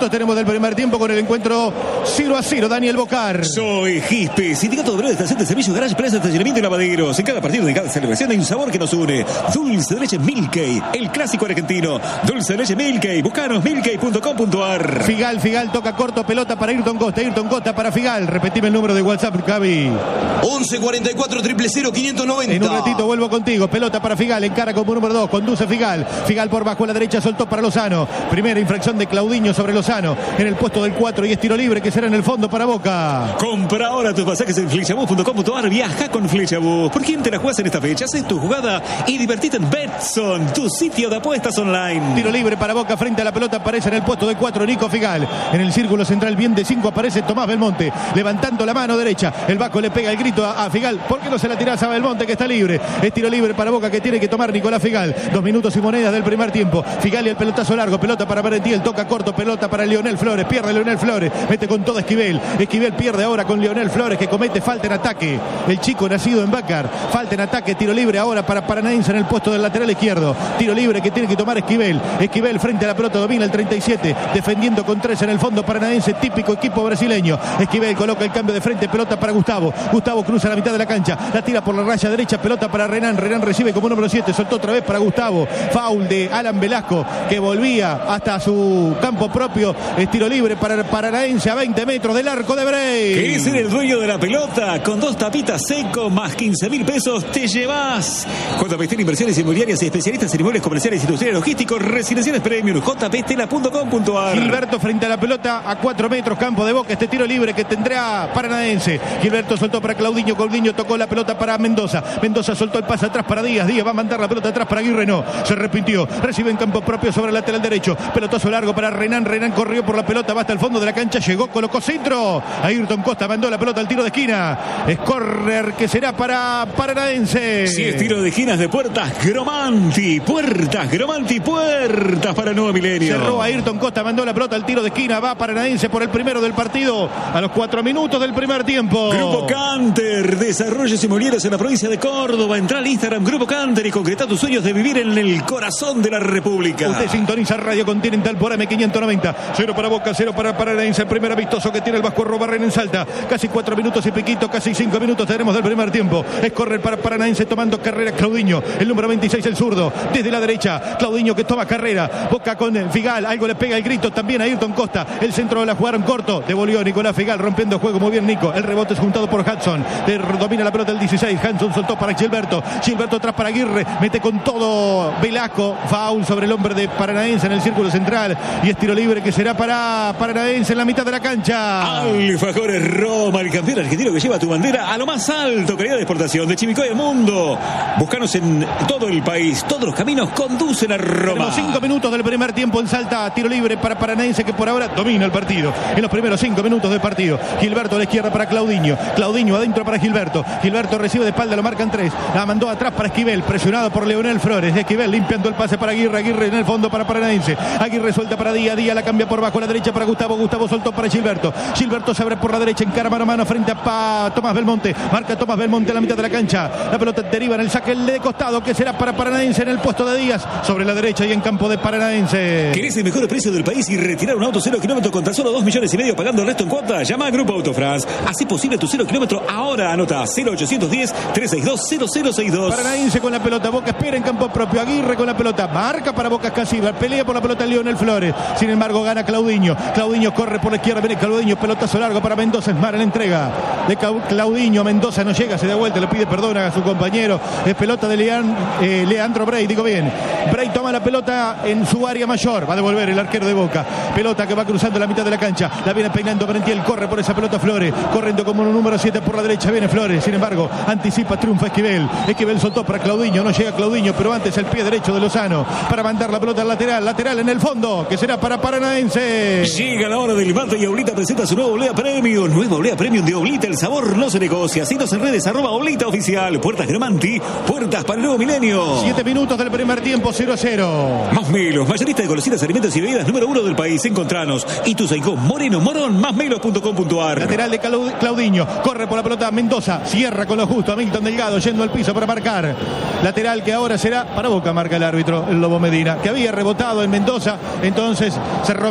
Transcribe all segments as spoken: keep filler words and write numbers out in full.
minutos tenemos del primer tiempo con el encuentro cero a cero. Daniel Bocar. Soy Gispe, Sindicato Obrero de Estación de Servicio, Garage, Plaza, Estacionamiento y Lavaderos. En cada partido, en cada celebración hay un sabor que nos une. Dulce de leche Milkey, el clásico argentino. Dulce de leche Milkey, buscanos milkey punto com punto ar. Figal, Figal toca corto, pelota para Ayrton Costa. Ayrton Costa para Figal. Repetime el número de WhatsApp, Gaby. once cuarenta y cuatro, cero cero, quinientos noventa. En un ratito vuelvo contigo. Pelota para Figal, encara como número dos. Conduce Figal. Figal por bajo a la derecha, soltó para Lozano. Primera infracción de Claudinho sobre Lozano. En el puesto del cuatro y es tiro libre que será en el fondo para Boca. Compra ahora tus pasajes en flechabús punto com punto ar. Viaja con Flechabús. ¿Por quién te la juegas en esta fecha? Haces tu jugada y divertite en Betson, tu sitio de apuestas online. Tiro libre para Boca frente a la pelota. Aparece en el puesto de cuatro Nico Figal. En el círculo central bien de cinco aparece Tomás Belmonte. Levantando la mano derecha. El Vasco le pega el grito a, a Figal. ¿Por qué no se la tirás a Belmonte que está libre? Es tiro libre para Boca que tiene que tomar Nicolás Figal. Dos minutos y monedas del primer tiempo. Figal y el pelotazo largo. Pelota para Merentiel. Toca corto. Pelota para Leonel Flores. Pierde Leonel Flores. Mete con todo Esquivel. Esquivel pierde ahora con Leonel Flores que comete falta en ataque. El chico nacido en Bácar. Falta en ataque. Tiro libre ahora para Paranaense en el puesto del lateral izquierdo. Tiro libre que tiene que tomar Esquivel. Esquivel frente a la pelota. Domina el treinta y siete. Defendiendo con tres en el fondo Paranaense. Típico equipo brasileño. Esquivel coloca el cambio de frente. Pelota para Gustavo. Gustavo cruza la mitad de la cancha. La tira por la raya derecha. Pelota para Renan. Renan recibe como número siete. Soltó otra vez para Gustavo. Foul de Alan Velasco que volvía hasta su campo propio. Es tiro libre para Paranaense a veinte metros del arco de Brey. ¿Querés ser el dueño de la pelota? Con dos tapitas seco más quince mil pesos te llevas. J P Stela Inversiones Inmobiliarias y especialistas en inmuebles comerciales, industriales, logísticos, residenciales premium. J P Stela punto com punto ar. Gilberto frente a la pelota a cuatro metros, campo de Boca. Este tiro libre que tendrá Paranaense. Gilberto soltó para Claudinho. Claudinho tocó la pelota para Mendoza. Mendoza soltó el pase atrás para Díaz. Díaz va a mandar la pelota atrás para Aguirre. No, se arrepintió. Recibe en campo propio sobre el lateral derecho. Pelotazo largo para Renan. Renan corrió por la pelota. Va hasta el fondo de la cancha. Llegó, colocó centro. Ayrton Costa mandó la pelota al tiro de esquina. Es córner que será para Paranaense. Si es tiro de esquinas de Puertas Gromanti. Puertas Gromanti. Puertas para el nuevo milenio. Cerró Ayrton Costa. Mandó la pelota al tiro de esquina. Va Paranaense por el primero del partido. A los cuatro minutos del primer tiempo. Grupo Canter. Desarrollos inmobiliarios en la provincia de Córdoba. Entra al Instagram Grupo Canter y concreta tus sueños de vivir en el corazón de la República. Usted sintoniza Radio Continental por M quinientos noventa. Cero para Boca, cero para Paranaense. El primer amistoso que tiene el Vasco Robarren en Salta. Casi cuatro minutos y piquito, casi cinco minutos tenemos del primer tiempo. Es correr para Paranaense tomando carrera Claudinho. El número veintiséis, el zurdo. Desde la derecha, Claudinho que toma carrera. Boca con Figal. Algo le pega el grito también a Ayrton Costa. El centro de la jugaron corto. Devolvió Nicolás Figal rompiendo juego. Muy bien, Nico. El rebote es juntado por Hudson. Domina la pelota el dieciséis. Hudson soltó para Gilberto. Gilberto atrás para Aguirre. Mete con todo Velasco. Foul sobre el hombre de Paranaense en el círculo central. Y es tiro libre que será para Paranaense en la mitad de la cancha. Alfajores Roma, el campeón argentino que lleva tu bandera a lo más alto. Calidad de exportación de Chimicoy del mundo. Búscanos en todo el país. Todos los caminos conducen a Roma. Tenemos cinco minutos del primer tiempo en Salta. Tiro libre para Paranaense que por ahora domina el partido. En los primeros cinco minutos del partido. Gilberto a la izquierda para Claudinho. Claudinho adentro para Gilberto. Gilberto recibe de espalda, lo marcan tres. La mandó atrás para Esquivel, presionado por Leonel Flores. Esquivel limpiando el pase para Aguirre. Aguirre en el fondo para Paranaense. Aguirre suelta para Díaz. Díaz la cambia por bajo a la derecha para Gustavo. Gustavo soltó para Gilberto. Gilberto se abre por la derecha, encara mano a mano frente a pa Tomás Belmonte. Marca Tomás Belmonte en la mitad de la cancha. La pelota deriva en el saque de costado que será para Paranaense en el puesto de Díaz. Sobre la derecha y en campo de Paranaense. ¿Querés el mejor precio del país y retirar un auto cero kilómetro con tan solo dos millones y medio pagando el resto en cuota? Llama a Grupo Autofrance. Así posible tu cero kilómetro ahora. Anota cero ochocientos diez, trescientos sesenta y dos, cero cero sesenta y dos. Paranaense con la pelota. Boca espera en campo propio. Aguirre con la pelota. Marca para Boca Escasiva. Pelea por la pelota Leonel Flores. Sin embargo gana Claudinho. Claudinho corre por la izquierda. Viene Claudinho. Pelotazo largo para Mendoza. Es Mar en la entrega de Claudinho. Mendoza no llega. Se da vuelta. Le pide perdón a su compañero. Es pelota de Lean, eh, Leandro Brey. Digo bien. Brey toma la pelota en su área mayor. Va a devolver el arquero de Boca. Pelota que va cruzando la mitad de la cancha. La viene peinando Merentiel. Corre por esa pelota Flores. Corriendo como un número siete por la derecha. Viene Flores. Sin embargo, anticipa, triunfa Esquivel. Esquivel soltó para Claudinho. No llega Claudinho, pero antes el pie derecho de Lozano. Para mandar la pelota al lateral. Lateral en el fondo. Que será para Paranaense. Llega la hora del mate y Oblita presenta su nuevo Oblea Premium. Nueva Oblea Premium de Oblita. El sabor no se negocia. Síguenos en redes. Arroba Oblita Oficial. Puertas Gromanti. Puertas para el nuevo milenio. Siete minutos del primer tiempo. cero a cero. Más Melos. Mayorista de golosinas, alimentos y bebidas número uno del país. Encontranos. Ituzaingó, Moreno, Morón. Más melos punto com punto ar. Lateral de Claudinho. Corre por la pelota Mendoza. Cierra con lo justo. A Milton Delgado yendo al piso para marcar. Lateral que ahora será para Boca. Marca el árbitro, el Lobo Medina. Que había rebotado en Mendoza. Entonces cerró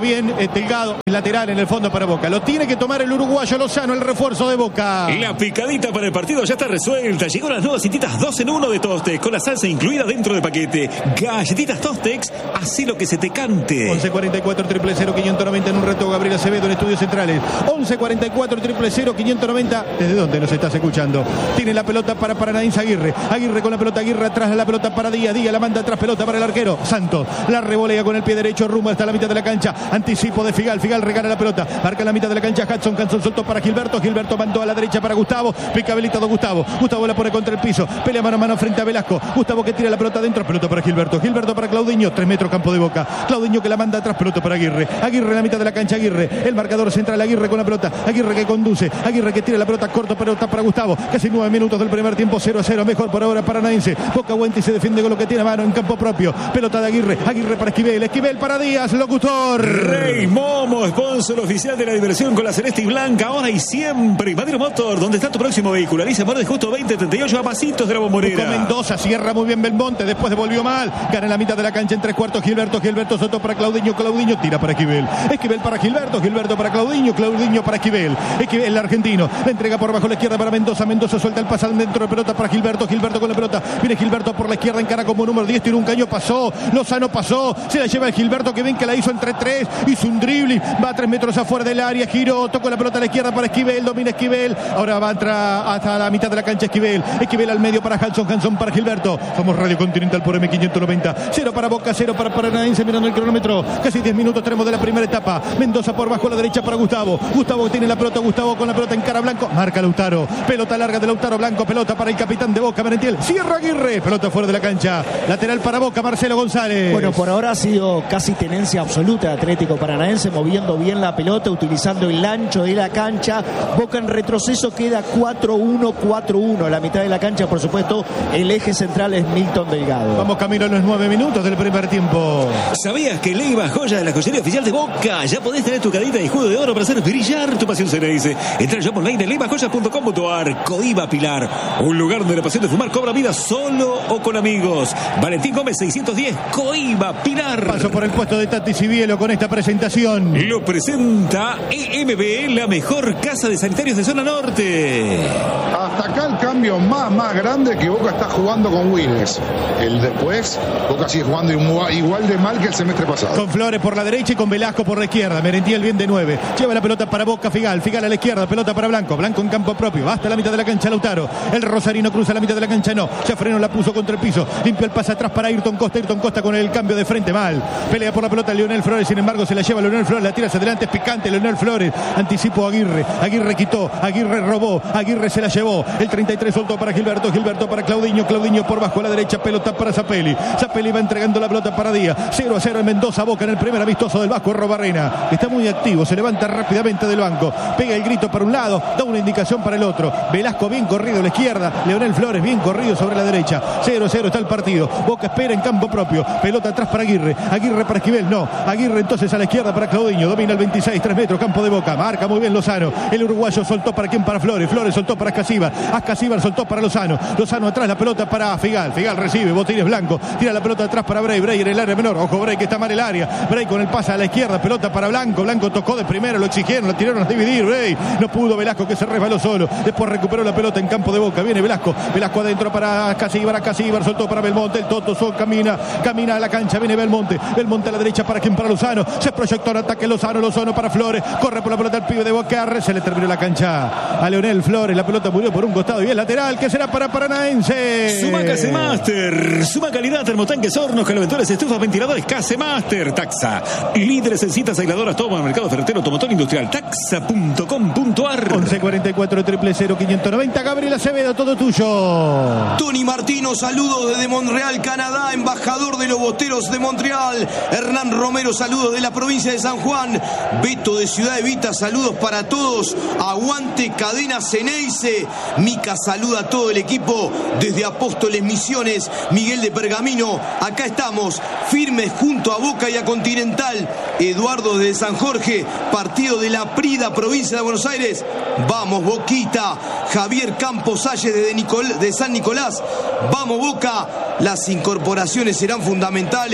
bien eh, Delgado, el lateral en el fondo para Boca. Lo tiene que tomar el uruguayo Lozano, el refuerzo de Boca. La picadita para el partido ya está resuelta. Llegó las nuevas galletitas dos en uno de Tostex, con la salsa incluida dentro del paquete. Galletitas Tostex, así lo que se te cante. once cuarenta y cuatro, triple cero, quinientos noventa en un reto Gabriel Acevedo en Estudios Centrales. once cuarenta y cuatro, triple cero, quinientos noventa. ¿Desde dónde nos estás escuchando? Tiene la pelota para Paranaense Aguirre. Aguirre con la pelota, Aguirre atrás de la pelota para Díaz. Díaz la manda atrás, pelota para el arquero Santos. La revolea con el pie derecho, rumbo hasta la mitad de la cancha. Anticipo de Figal. Figal regala la pelota. Marca la mitad de la cancha Hudson. Hudson soltó para Gilberto. Gilberto mandó a la derecha para Gustavo. Pica habilitado Gustavo. Gustavo la pone contra el piso. Pelea mano a mano frente a Velasco. Gustavo que tira la pelota adentro. Pelota para Gilberto. Gilberto para Claudinho. Tres metros campo de Boca. Claudinho que la manda atrás. Pelota para Aguirre. Aguirre en la mitad de la cancha. Aguirre. El marcador central. Aguirre con la pelota. Aguirre que conduce. Aguirre que tira la pelota corto. Pelota para Gustavo. Casi nueve minutos del primer tiempo. cero a cero. Mejor por ahora Paranaense. Boca aguanta y se defiende con lo que tiene a mano en campo propio. Pelota de Aguirre. Aguirre para Esquivel. Esquivel para Díaz. Locutor. Rey Momo, sponsor oficial de la diversión con la celeste y blanca. Ahora y siempre. Madero Motor, donde está tu próximo vehículo. Alicia Mordes, justo veinte treinta y ocho a pasitos de la Bombonera. Mendoza cierra muy bien Belmonte. Después devolvió mal. Gana en la mitad de la cancha en tres cuartos. Gilberto. Gilberto Soto para Claudinho. Claudinho tira para Esquivel. Esquivel para Gilberto. Gilberto para Claudinho. Claudinho para Esquivel. Esquivel, el argentino. La entrega por bajo la izquierda para Mendoza. Mendoza suelta el pase dentro de pelota para Gilberto. Gilberto con la pelota. Viene Gilberto por la izquierda. Encara como número diez. Tiró un caño. Pasó. Lozano pasó. Se la lleva el Gilberto. Que ven que la hizo entre tres. Hizo un dribbling. Va a tres metros afuera del área. Giró. Tocó la pelota a la izquierda para Esquivel. Domina Esquivel. Ahora va a entrar hasta la mitad de la cancha Esquivel. Esquivel al medio para Hanson. Hanson para Gilberto. Somos Radio Continental por M quinientos noventa. Cero para Boca. Cero para Paranaense. Mirando el cronómetro. Casi diez minutos tenemos de la primera etapa. Mendoza por bajo a la derecha para Gustavo. Gustavo tiene la pelota. Gustavo con la pelota en cara Blanco. Marca Lautaro. Pelota larga de Lautaro Blanco. Pelota para el capitán de Boca, Merentiel. Cierra Aguirre. Pelota fuera de la cancha. Lateral para Boca, Marcelo González. Bueno, por ahora ha sido casi tenencia absoluta de Atlético Paranaense, moviendo bien la pelota, utilizando el ancho de la cancha. Boca en retroceso, queda cuatro uno, cuatro uno. La mitad de la cancha, por supuesto, el eje central es Milton Delgado. Vamos camino a los nueve minutos del primer tiempo. ¿Sabías que Leiva, joya de la joyería oficial de Boca, ya podés tener tu cadita de escudo de oro para hacer brillar tu pasión Ceneice? Entra ya online en leiva joyas punto com punto a r. Coiba Pilar, un lugar donde la pasión de fumar cobra vida solo o con amigos. Valentín Gómez seiscientos diez, Coiba Pilar. Paso por el puesto de Tati Cibielo con esta presentación. Lo presenta E M B, la mejor casa de sanitarios de zona norte. Hasta acá el cambio más, más grande que Boca está jugando con Willes. El después, Boca sigue jugando igual de mal que el semestre pasado. Con Flores por la derecha y con Velasco por la izquierda. Merentiel bien de nueve. Lleva la pelota para Boca, Figal. Figal a la izquierda, pelota para Blanco. Blanco en campo propio. Hasta la mitad de la cancha Lautaro. El rosarino cruza la mitad de la cancha, no. Ya Freno la puso contra el piso. Limpio el pase atrás para Ayrton Costa. Ayrton Costa con el cambio de frente mal. Pelea por la pelota Leonel Flores. Sin embargo, se la lleva Leonel Flores. La tira hacia adelante. Es picante Leonel Flores. Anticipo Aguirre. Aguirre quitó. Aguirre robó. Aguirre se la llevó. El treinta y tres soltó para Gilberto. Gilberto para Claudinho. Claudinho por bajo a la derecha. Pelota para Zapelli. Zapelli va entregando la pelota para Díaz. cero a cero en Mendoza. Boca en el primer amistoso del Vasco Robarrena. Está muy activo. Se levanta rápidamente del banco. Pega el grito para un lado. Da una indicación para el otro. Velasco bien corrido a la izquierda. Leonel Flores bien corrido sobre la derecha. cero a cero está el partido. Boca espera en campo propio. Pelota atrás para Aguirre. Aguirre para Esquivel. No. Aguirre entonces a la izquierda para Claudinho. Domina el veintiséis. tres metros. Campo de Boca. Marca muy bien Lozano. El uruguayo soltó para quién, para Flores. Flores soltó para Ascasíbar. Ascasíbar soltó para Lozano. Lozano atrás la pelota para Figal. Figal recibe. Botines Blanco. Tira la pelota atrás para Bray. Bray en el área menor. Ojo Bray que está mal el área. Bray con el pase a la izquierda. Pelota para Blanco. Blanco tocó de primero. Lo exigieron. Lo tiraron a dividir. Bray no pudo. Velasco que se resbaló solo. Después recuperó la pelota en campo de Boca. Viene Velasco. Velasco adentro para Ascasíbar. Ascasíbar soltó para Belmonte. El Toto Sol camina. Camina a la cancha. Viene Belmonte. Belmonte a la derecha para quien, para Lozano. Se proyectó en ataque Lozano. Lozano para Flores. Corre por la pelota el pibe de Boca. Se le terminó la cancha a Leonel Flores. La pelota murió por un costado y es lateral, que será para Paranaense. Sumaca Master. Suma calidad, termotanques, hornos, calentadores, estufas, ventiladores. Case Master. Taxa. Líderes en citas aisladoras. Toma mercado ferretero, automotor industrial. Taxa punto com punto a r. once cuarenta y cuatro, triple cero, quinientos noventa. Gabriel Acevedo, todo tuyo. Tony Martino, saludos desde Montreal, Canadá. Embajador de los Bosteros de Montreal. Hernán Romero, saludos de la provincia de San Juan. Beto de Ciudad Evita, saludos para todos. Aguante Cadena Ceneice. Mica saluda a todo el equipo desde Apóstoles Misiones. Miguel de Pergamino, acá estamos firmes junto a Boca y a Continental. Eduardo de San Jorge, partido de la Prida, provincia de Buenos Aires. Vamos Boquita. Javier Campos Salles desde Nicol- de San Nicolás. Vamos Boca. Las incorporaciones serán fundamentales.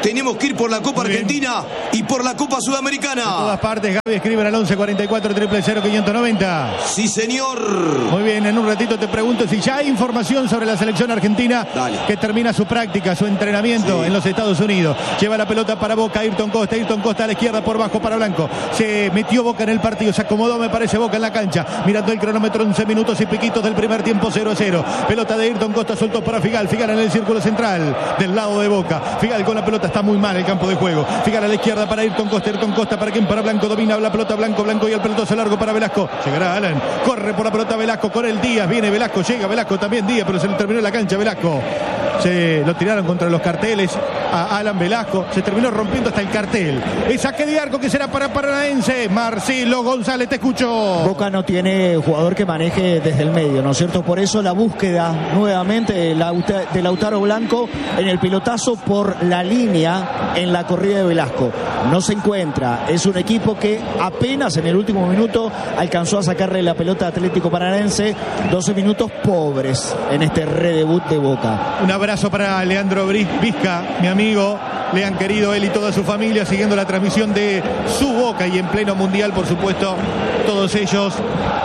tenemos que ir por la Copa Argentina y por la Copa Sudamericana. En todas partes, Gaby, escriben al once cuarenta y cuatro, cero cero cero, quinientos noventa. Sí, señor. Muy bien, en un ratito te pregunto si ya hay información sobre la selección argentina. Dale. Que termina su práctica, su entrenamiento Sí. en los Estados Unidos. Lleva la pelota para Boca, Ayrton Costa, Ayrton Costa a la izquierda por bajo para Blanco. Se metió Boca en el partido, se acomodó, me parece, Boca en la cancha. Mirando el cronómetro, once minutos y piquitos del primer tiempo, cero a cero. Pelota de Ayrton Costa, soltó para Figal. Figal en el círculo central del lado de Boca. Figal con la pelota, está muy mal el campo de juego. Figal a la izquierda para Ayrton Costa, Ayrton Costa para quien, para Blanco, domina la pelota Blanco, Blanco y el pelotazo largo para Velasco. Llegará Alan, corre por la pelota Velasco con el Díaz, viene Velasco, llega Velasco también Díaz, pero se le terminó la cancha Velasco. Se lo tiraron contra los carteles a Alan Velasco, se terminó rompiendo hasta el cartel. El saque de arco que será para Paranaense. Marcelo González, te escucho. Boca no tiene jugador que maneje desde el medio, ¿no es cierto? Por eso la búsqueda nuevamente de Lauta- de Lautaro Blanco en el pelotazo por la línea en la corrida de Velasco. No se encuentra. Es un equipo que apenas en el último minuto alcanzó a sacarle la pelota a Atlético Paranaense. doce minutos pobres en este redebut de Boca. Un abrazo para Leandro Bris- Vizca, mi amigo. Le han querido él y toda su familia siguiendo la transmisión de su Boca y en pleno mundial, por supuesto, todos ellos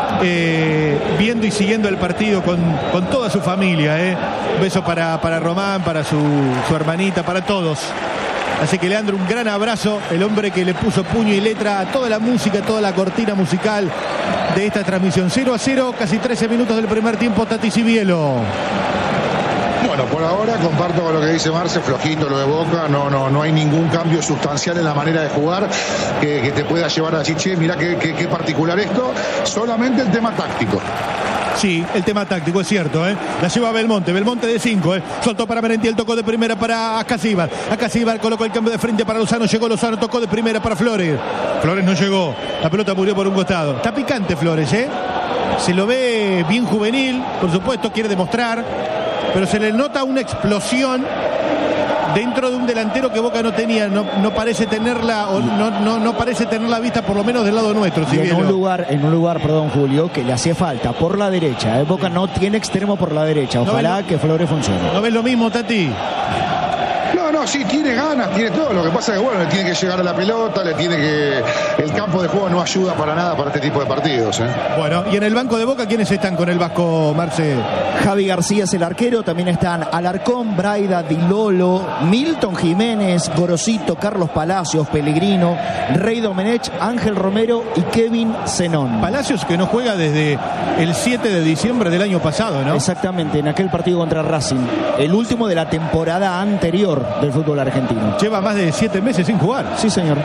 eh, viendo y siguiendo el partido con, con toda su familia. Eh. Un beso para, para Román, para su, su hermanita, para todos. Así que Leandro, un gran abrazo, el hombre que le puso puño y letra a toda la música, toda la cortina musical de esta transmisión. cero a cero, casi trece minutos del primer tiempo, Tati Cibielo. Bueno, por ahora comparto con lo que dice Marce, flojito lo de Boca, no, no, no hay ningún cambio sustancial en la manera de jugar que, que te pueda llevar a decir, che, mirá qué, qué, qué particular esto, solamente el tema táctico. Sí, el tema táctico es cierto, ¿eh? La lleva Belmonte, Belmonte de cinco, ¿eh? Soltó para Merentiel, tocó de primera para Acasíbar. Acasíbar colocó el cambio de frente para Lozano, llegó Lozano, tocó de primera para Flores. Flores no llegó, la pelota murió por un costado. Está picante Flores, ¿eh? Se lo ve bien juvenil, por supuesto, quiere demostrar, pero se le nota una explosión dentro de un delantero que Boca no tenía, no, no parece tenerla, o no, no, no parece tener la vista por lo menos del lado nuestro. Si Y en bien un lo- lugar, en un lugar, perdón, Julio, que le hacía falta por la derecha. ¿eh? Boca no tiene extremo por la derecha. Ojalá ves- que Flores funcione. ¿No ves lo mismo, Tati? No, no, sí, tiene ganas, tiene todo. Lo que pasa es que, bueno, le tiene que llegar a la pelota, le tiene que... El campo de juego no ayuda para nada para este tipo de partidos, ¿eh? Bueno, y en el banco de Boca, ¿quiénes están con el Vasco, Marce? Javi García es el arquero, también están Alarcón, Braida, Di Lolo, Milton Jiménez, Gorosito, Carlos Palacios, Pellegrino, Rey Domenech, Ángel Romero y Kevin Zenón. Palacios, que no juega desde el siete de diciembre del año pasado, ¿no? Exactamente, en aquel partido contra Racing, el último de la temporada anterior del fútbol argentino. Lleva más de siete meses sin jugar. Sí, señor.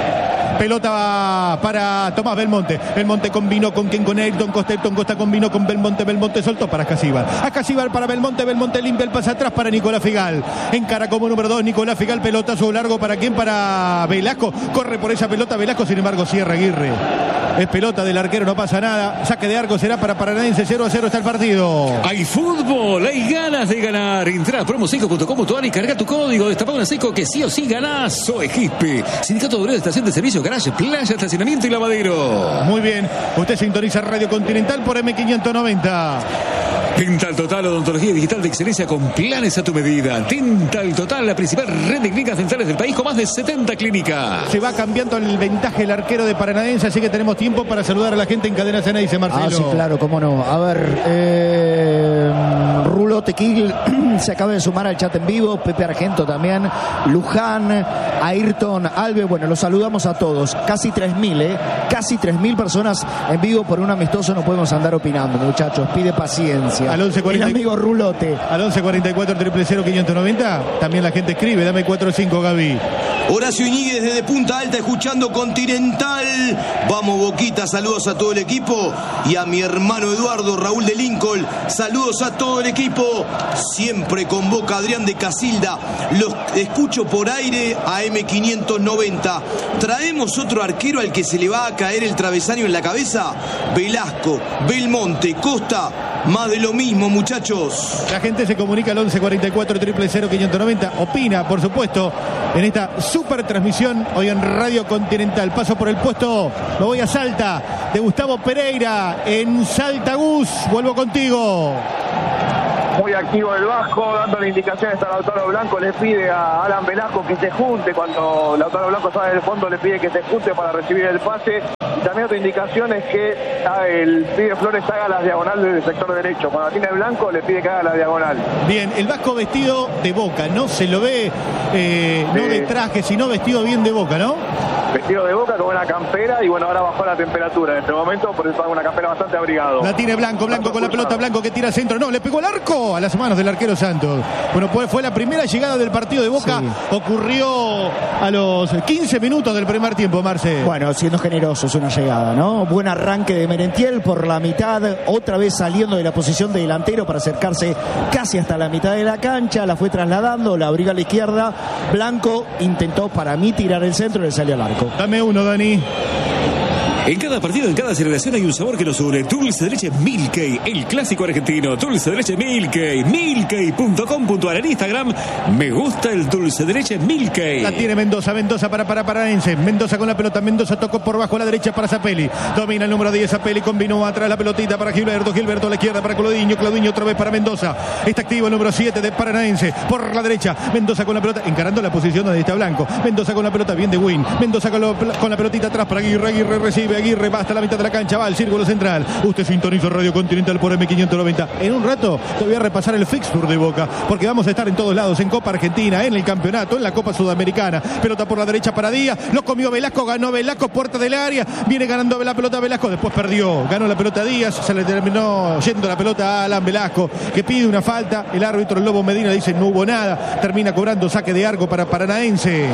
Pelota para Tomás Belmonte. Belmonte combinó con quien, con Ayrton Costa. Ayrton Costa combinó con Belmonte. Belmonte soltó para Acasíbar. Acasíbar para Belmonte. Belmonte limpia el pase atrás para Nicolás Figal. Encara como número dos Nicolás Figal. Pelotazo largo para quién, para Velasco. Corre por esa pelota Velasco, sin embargo cierra Aguirre. Es pelota del arquero, no pasa nada. Saque de arco será para Paranaense. cero a cero está el partido. Hay fútbol, hay ganas de ganar. Entra a promo cinco punto com punto a r y carga tu código. Destapado en seco que sí o sí ganás. Soy Gispe. Sindicato Obrero de Estación de Servicio, Garage, Playa, Estacionamiento y Lavadero. Muy bien. Usted sintoniza Radio Continental por eme quinientos noventa. Dental Total, odontología digital de excelencia con planes a tu medida. Dental Total, la principal red de clínicas dentales del país con más de setenta clínicas. Se va cambiando el ventaje el arquero de Paranaense, así que tenemos tiempo para saludar a la gente en Cadena Ceneice, Marcelo. Ah, sí, claro, cómo no. A ver, eh, Rulo Tequil se acaba de sumar al chat en vivo, Pepe Argento también, Luján, Ayrton, Alve, bueno, los saludamos a todos. Casi tres mil, ¿eh? Casi tres mil personas en vivo por un amistoso, no podemos andar opinando, muchachos, pide paciencia. Al once cuarenta El amigo Rulote. Al once cuarenta y cuatro, cero cero cero, quinientos noventa, también la gente escribe, dame cuatro cinco, Gaby. Horacio Iñiguez desde Punta Alta escuchando Continental. Vamos Boquita, saludos a todo el equipo. Y a mi hermano Eduardo, Raúl de Lincoln, saludos a todo el equipo. Siempre con Boca, Adrián de Casilda. Los escucho por aire a eme quinientos noventa. Traemos otro arquero al que se le va a caer el travesaño en la cabeza. Velasco, Belmonte, Costa. Más de lo mismo, muchachos. La gente se comunica al once cuarenta y cuatro, cero cero cero, quinientos noventa. Opina, por supuesto, en esta super transmisión hoy en Radio Continental. Paso por el puesto, me voy a Salta, de Gustavo Pereira en Salta Gus. Vuelvo contigo. muy activo el Vasco, dándole indicaciones a Lautaro Blanco, le pide a Alan Velasco que se junte, cuando Lautaro Blanco sale del fondo le pide que se junte para recibir el pase. Y también otra indicación es que el pibe Flores haga las diagonales del sector derecho, cuando tiene Blanco le pide que haga la diagonal. Bien, el Vasco vestido de Boca, no se lo ve eh, no de traje, sino vestido bien de Boca, ¿no? Vestido de Boca con una campera y bueno, ahora bajó la temperatura en este momento, por eso hago una campera bastante abrigado. La tiene Blanco, Blanco con la pelota, Blanco que tira centro, no, le pegó el arco a las manos del arquero Santos. Bueno, pues fue la primera llegada del partido de Boca, sí. Ocurrió a los quince minutos del primer tiempo, Marce. Bueno, siendo generoso es una llegada, ¿no? Buen arranque de Merentiel por la mitad, otra vez saliendo de la posición de delantero para acercarse casi hasta la mitad de la cancha, la fue trasladando, la abriga a la izquierda, Blanco intentó para mí tirar el centro y le salió al arco. Dame uno, Dani. En cada partido, en cada celebración hay un sabor que nos une. Dulce de leche Milkey, el clásico argentino. Dulce de leche Milkey, milkey punto com punto a r. En Instagram, me gusta el dulce de leche Milkey. La tiene Mendoza, Mendoza para para Paranaense. Mendoza con la pelota, Mendoza tocó por bajo a la derecha para Zapelli. Domina el número diez, Zapelli combinó atrás la pelotita para Gilberto, Gilberto a la izquierda para Claudinho, Claudinho otra vez para Mendoza. Está activo el número siete de Paranaense, por la derecha. Mendoza con la pelota, encarando la posición donde está Blanco. Mendoza con la pelota, bien de Win. Mendoza con, lo, con la pelotita atrás para Aguirre, Aguirre recibe, Aguirre va hasta la mitad de la cancha, va al círculo central. Usted sintoniza Radio Continental por M quinientos noventa. En un rato te voy a repasar el fixture de Boca, porque vamos a estar en todos lados, en Copa Argentina, en el campeonato, en la Copa Sudamericana. Pelota por la derecha para Díaz, lo comió Velasco, ganó Velasco, puerta del área, viene ganando la pelota Velasco, después perdió, ganó la pelota Díaz, se le terminó yendo la pelota a Alan Velasco, que pide una falta, el árbitro el Lobo Medina dice no hubo nada, termina cobrando saque de arco para Paranaense.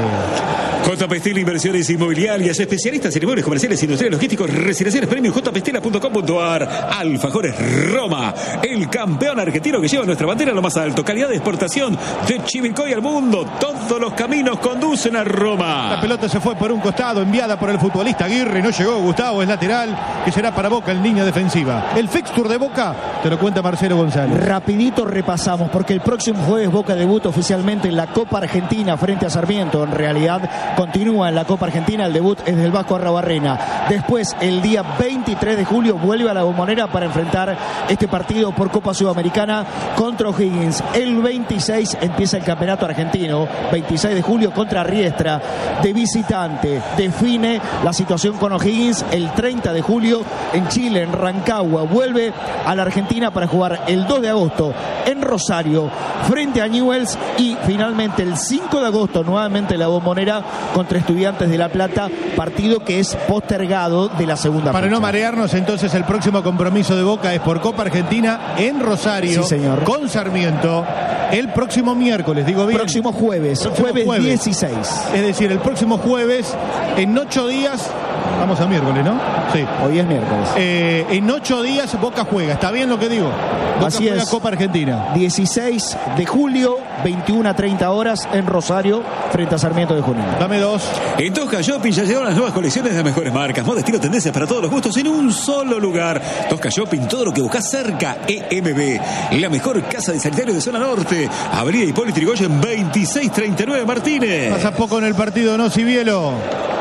J. Pestel Inversiones Inmobiliarias, especialistas en inmuebles comerciales, industriales, logísticos, residenciales, premium j pestela punto com punto a r. Alfajores Roma, el campeón argentino que lleva nuestra bandera a lo más alto. Calidad de exportación de Chivilcoy al mundo. Todos los caminos conducen a Roma. La pelota se fue por un costado, enviada por el futbolista Aguirre, no llegó Gustavo, es lateral, que será para Boca en línea defensiva. El fixture de Boca te lo cuenta Marcelo González. Rapidito repasamos, porque el próximo jueves Boca debuta oficialmente en la Copa Argentina frente a Sarmiento. En realidad continúa en la Copa Argentina, el debut es del Vasco Arrabarrena. Después, el día veintitrés de julio, vuelve a la Bombonera para enfrentar este partido por Copa Sudamericana contra O'Higgins. El veintiséis empieza el campeonato argentino, veintiséis de julio contra Riestra, de visitante. Define la situación con O'Higgins el treinta de julio en Chile, en Rancagua. Vuelve a la Argentina para jugar el dos de agosto en Rosario frente a Newell's y finalmente el cinco de agosto nuevamente en la Bombonera contra Estudiantes de La Plata, partido que es postergado de la segunda Para fecha. no marearnos, entonces el próximo compromiso de Boca es por Copa Argentina en Rosario, sí, señor, con Sarmiento, el próximo miércoles, digo bien. Próximo jueves, próximo jueves, jueves dieciséis. Es decir, el próximo jueves, en ocho días, vamos a miércoles, ¿no? Sí. Hoy es miércoles. Eh, en ocho días Boca juega, ¿está bien lo que digo? Boca Así juega es. Copa Argentina. dieciséis de julio, veintiuna a treinta horas en Rosario, frente a Sarmiento de Junín. Dame dos. En Tosca Shopping ya llegaron las nuevas colecciones de las mejores marcas, moda, estilo, tendencias para todos los gustos en un solo lugar. Tosca Shopping, todo lo que buscas cerca. E M B, la mejor casa de sanitario de zona norte. Avenida Hipólito Yrigoyen veintiséis treinta y nueve Martínez. Pasa poco en el partido, ¿no, Cibielo?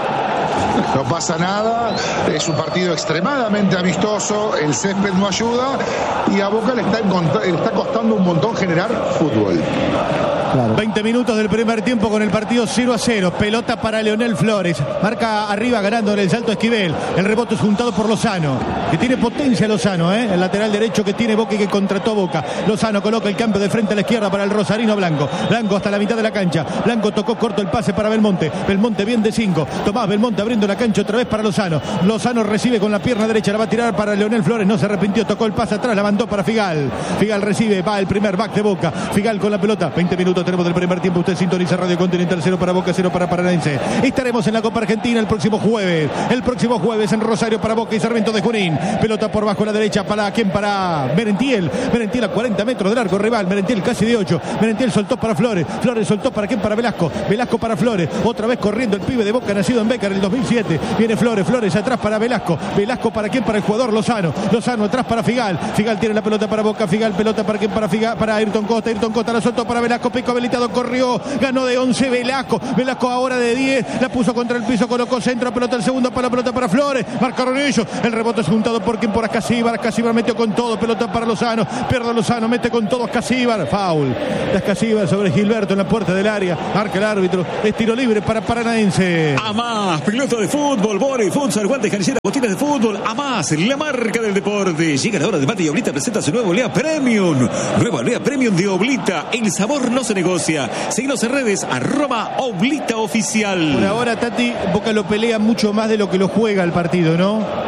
No pasa nada, es un partido extremadamente amistoso, el césped no ayuda y a Boca le está, le está costando un montón generar fútbol. Claro. veinte minutos del primer tiempo con el partido cero a cero. Pelota para Leonel Flores. Marca arriba ganando en el salto Esquivel. El rebote es juntado por Lozano, que tiene potencia Lozano, ¿eh? El lateral derecho que tiene Boca y que contrató Boca. Lozano coloca el cambio de frente a la izquierda para el rosarino Blanco. Blanco hasta la mitad de la cancha. Blanco tocó corto el pase para Belmonte. Belmonte bien de cinco. Tomás Belmonte abriendo la cancha otra vez para Lozano. Lozano recibe con la pierna derecha. La va a tirar para Leonel Flores. No se arrepintió. Tocó el pase atrás. La mandó para Figal. Figal recibe. Va el primer back de Boca. Figal con la pelota. veinte minutos tenemos del primer tiempo. Usted sintoniza Radio Continental. Cero para Boca, cero para Paranaense. Estaremos en la Copa Argentina el próximo jueves. El próximo jueves en Rosario para Boca y Sarmiento de Junín. Pelota por bajo a la derecha. ¿Para quién? Para Merentiel. Merentiel a cuarenta metros del arco rival. Merentiel casi de ocho. Merentiel soltó para Flores. Flores soltó para quién? Para Velasco. Velasco para Flores. Otra vez corriendo el pibe de Boca, nacido en Beca en el dos mil siete. Viene Flores. Flores atrás para Velasco. Velasco para quién? Para el jugador Lozano. Lozano atrás para Figal. Figal tiene la pelota para Boca. Figal pelota para quién? Para Figal. Para Ayrton Costa. Ayrton Costa la soltó para Velasco. Pico Velasco habilitado, corrió, ganó de once Velasco. Velasco ahora de diez, la puso contra el piso, colocó centro, pelota el segundo para la pelota para Flores. Marcaron ellos. El rebote es juntado por quien, por Ascasíbar. Ascasíbar metió con todo, pelota para Lozano. Pierde Lozano, mete con todo Ascasíbar. Foul de Ascasíbar sobre Gilberto en la puerta del área. Marca el árbitro. Es tiro libre para Paranaense. A más, pelota de fútbol, vóley, futsal, guantes, canilleras, botines de fútbol. A más, la marca del deporte. Llega la hora de mate y Oblita presenta su nuevo Olea Premium. Nueva Olea Premium de Oblita. El sabor no se negocia. Seguinos en redes, arroba Oblita Oficial. Por ahora, Tati, Boca lo pelea mucho más de lo que lo juega el partido, ¿no?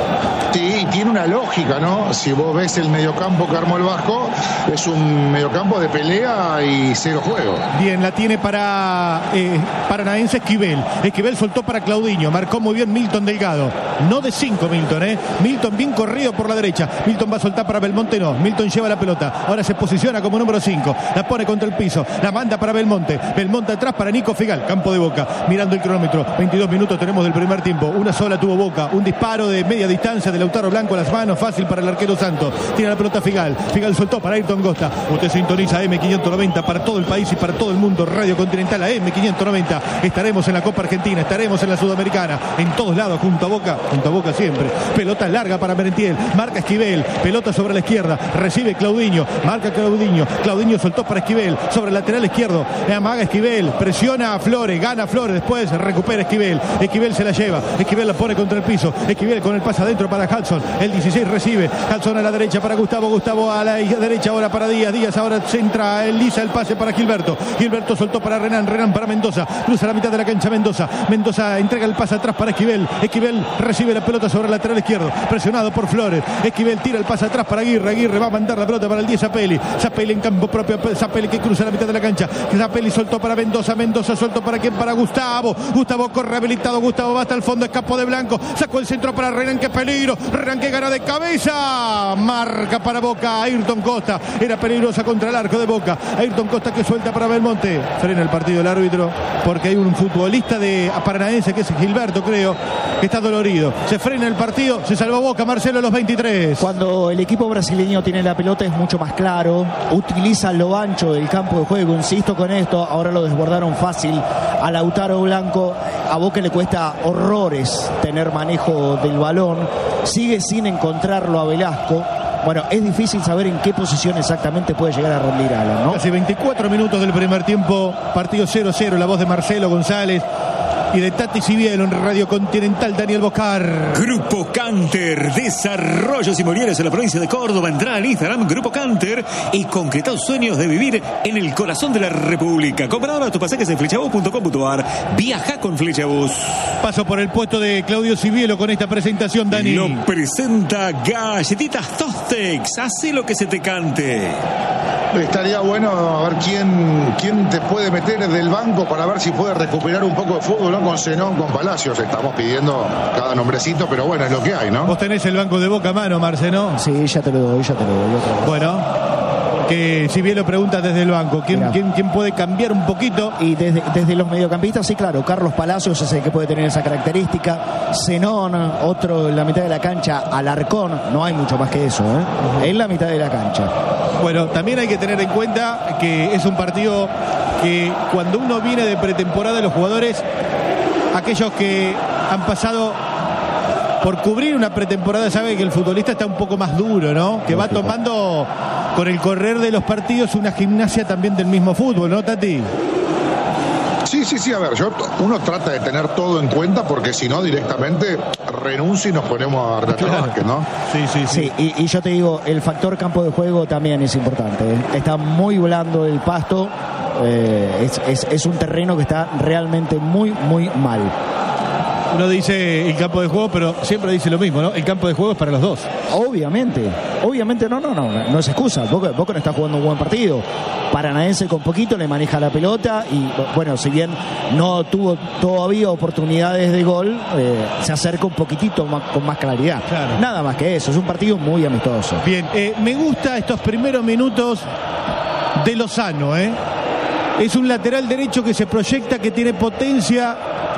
Sí, tiene una lógica, ¿no? Si vos ves el mediocampo que armó el Vasco, es un mediocampo de pelea y cero juego. Bien, la tiene para eh, Paranaense Esquivel. Esquivel soltó para Claudinho. Marcó muy bien Milton Delgado. No de cinco Milton, ¿eh? Milton bien corrido por la derecha. Milton va a soltar para Belmonte, no. Milton lleva la pelota. Ahora se posiciona como número cinco. La pone contra el piso. La manda para Belmonte. Belmonte atrás para Nico Figal. Campo de Boca. Mirando el cronómetro. veintidós minutos tenemos del primer tiempo. Una sola tuvo Boca. Un disparo de media distancia de Lautaro Blanco a las manos, fácil para el arquero Santos. Tiene la pelota Figal. Figal soltó para Ayrton Costa. Usted sintoniza M quinientos noventa para todo el país y para todo el mundo. Radio Continental a M quinientos noventa. Estaremos en la Copa Argentina, estaremos en la Sudamericana, en todos lados, junto a Boca, junto a Boca siempre. Pelota larga para Merentiel. Marca Esquivel. Pelota sobre la izquierda. Recibe Claudinho. Marca Claudinho. Claudinho soltó para Esquivel. Sobre el lateral izquierdo. Amaga Esquivel. Presiona a Flores. Gana Flores. Después recupera Esquivel. Esquivel se la lleva. Esquivel la pone contra el piso. Esquivel con el pase adentro para Hudson. El dieciséis recibe. Hudson a la derecha para Gustavo. Gustavo a la derecha ahora para Díaz. Díaz ahora centra. Elisa el pase para Gilberto. Gilberto soltó para Renan. Renan para Mendoza. Cruza la mitad de la cancha Mendoza. Mendoza entrega el pase atrás para Esquivel. Esquivel recibe la pelota sobre el lateral izquierdo. Presionado por Flores. Esquivel tira el pase atrás para Aguirre. Aguirre va a mandar la pelota para el diez Zapelli. Zapelli en campo propio. Zapelli que cruza la mitad de la cancha. Zapelli soltó para Mendoza. Mendoza soltó para quién? Para Gustavo. Gustavo corre habilitado. Gustavo va hasta el fondo. Escapó de Blanco. Sacó el centro para Renan. ¡Qué peligro! Renan que gana de cabeza. Marca para Boca. Ayrton Costa. Era peligrosa contra el arco de Boca. Ayrton Costa que suelta para Belmonte. Frena el partido el árbitro porque hay un futbolista de Paranaense que es Gilberto, creo, que está dolorido. Se frena el partido. Se salvó Boca. Marcelo a los veintitrés. Cuando el equipo brasileño tiene la pelota es mucho más claro. Utiliza lo ancho del campo de juego. Insisto con esto. Ahora lo desbordaron fácil a Lautaro Blanco. A Boca le cuesta horrores tener manejo del balón. Sigue sin encontrarlo a Velasco. Bueno, es difícil saber en qué posición exactamente puede llegar a rendir Alan, ¿no? Casi veinticuatro minutos del primer tiempo. Partido cero cero. La voz de Marcelo González y de Tati Cibielo en Radio Continental, Daniel Boscar. Grupo Canter, desarrollos inmobiliarios en la provincia de Córdoba. Entrá al Instagram Grupo Canter y concretá tus sueños de vivir en el corazón de la República. Compra ahora tus pasajes en flechabús punto com punto ar. Viaja con Flechabús. Paso por el puesto de Claudio Cibielo con esta presentación, Dani. Lo presenta Galletitas Tostex. Hacé lo que se te cante. Estaría bueno a ver quién, quién te puede meter del banco para ver si puede recuperar un poco de fútbol, ¿no? Con Zenón, con Palacios. Estamos pidiendo cada nombrecito, pero bueno, es lo que hay, ¿no? Vos tenés el banco de Boca a mano, Marcelo. Sí, ya te lo doy, ya te lo doy. Otra vez. Bueno, que si bien lo preguntas desde el banco, ¿quién, quién, quién puede cambiar un poquito? Y desde, desde los mediocampistas, sí, claro, Carlos Palacios es el que puede tener esa característica. Zenón, otro en la mitad de la cancha, Alarcón, no hay mucho más que eso, ¿eh? En la mitad de la cancha. Bueno, también hay que tener en cuenta que es un partido que cuando uno viene de pretemporada, los jugadores, aquellos que han pasado por cubrir una pretemporada, saben que el futbolista está un poco más duro, ¿no? Que va tomando con el correr de los partidos una gimnasia también del mismo fútbol, ¿no, Tati? Sí, sí, sí, a ver, yo, uno trata de tener todo en cuenta porque si no directamente renuncia y nos ponemos a retratar, claro. ¿No? Sí, sí, sí. sí y, y yo te digo, el factor campo de juego también es importante, ¿eh? Está muy blando el pasto, eh, es, es, es un terreno que está realmente muy, muy mal. Uno dice el campo de juego, pero siempre dice lo mismo, ¿no? El campo de juego es para los dos. Obviamente, obviamente no, no, no, no es excusa. Boca, Boca no está jugando un buen partido. Paranaense con poquito le maneja la pelota y, bueno, si bien no tuvo todavía oportunidades de gol, eh, se acerca un poquitito más, con más claridad. Claro. Nada más que eso, es un partido muy amistoso. Bien, eh, me gusta estos primeros minutos de Lozano, ¿eh? Es un lateral derecho que se proyecta, que tiene potencia,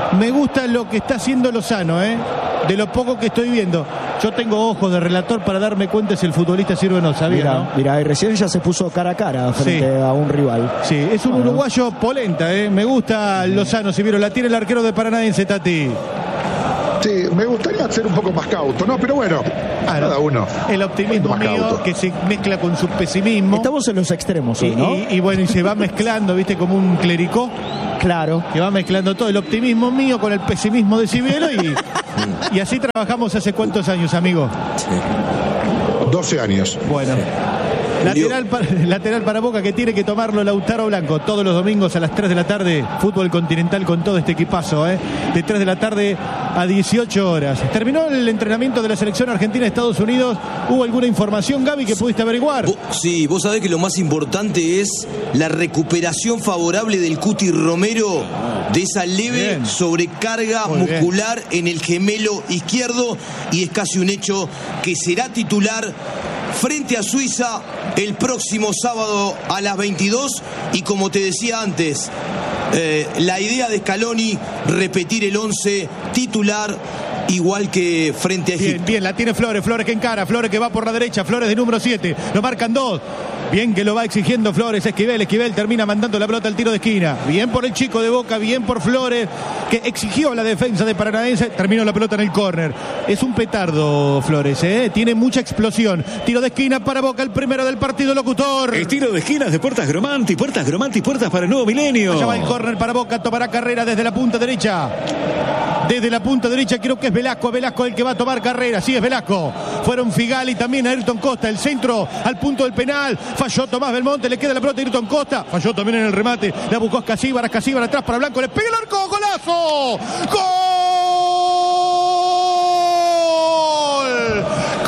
Me gusta lo que está haciendo Lozano, ¿eh? De lo poco que estoy viendo. Yo tengo ojos de relator para darme cuenta si el futbolista sirve o no, sabía, Mira, ¿no? mira, y recién ya se puso cara a cara frente Sí. a un rival. Sí, es un Bueno. uruguayo polenta, ¿eh? Me gusta Lozano, si vieron, la tiene el arquero de Paranaense, Tati. Sí, me gustaría ser un poco más cauto, ¿no? Pero bueno, Ah, no. cada uno. El optimismo Más mío cauto. que se mezcla con su pesimismo. Estamos en los extremos Y, hoy, ¿no? y- y bueno, y se va mezclando, ¿viste? Como un clericó. Claro. Que va mezclando todo el optimismo mío con el pesimismo de Cibielo y, y así trabajamos hace cuántos años, amigo. doce años. Bueno. Lateral para, lateral para Boca que tiene que tomarlo Lautaro Blanco todos los domingos a las tres de la tarde. Fútbol continental con todo este equipazo, ¿eh? De tres de la tarde a dieciocho horas. Terminó el entrenamiento de la selección argentina de Estados Unidos. ¿Hubo alguna información, Gaby, que pudiste averiguar? Vos- Sí, vos sabés que lo más importante es la recuperación favorable del Cuti Romero de esa leve Bien. sobrecarga Muy bien. muscular en el gemelo izquierdo, y es casi un hecho que será titular frente a Suiza el próximo sábado a las veintidós. Y como te decía antes, eh, la idea de Scaloni, repetir el once titular igual que frente a Egipto. Bien, bien, la tiene Flores, Flores que encara, Flores que va por la derecha, Flores de número siete, lo marcan dos. Bien que lo va exigiendo Flores, Esquivel, Esquivel termina mandando la pelota al tiro de esquina. Bien por el chico de Boca, bien por Flores, que exigió la defensa de Paranaense, terminó la pelota en el córner. Es un petardo Flores, ¿eh? Tiene mucha explosión. Tiro de esquina para Boca, el primero del partido, locutor. Estilo de esquinas de Puertas Gromanti, Puertas Gromanti, puertas para el nuevo milenio. Allá va el córner para Boca, tomará carrera desde la punta derecha. Desde la punta derecha creo que es Velasco, Velasco el que va a tomar carrera, sí es Velasco. Fueron Figal y también Ayrton Costa, el centro al punto del penal. Falló Tomás Belmonte, le queda la pelota a Ayrton Costa. Falló también en el remate, la buscó Escasíbar, Escasíbar atrás para Blanco, le pega el arco, golazo. ¡Gol!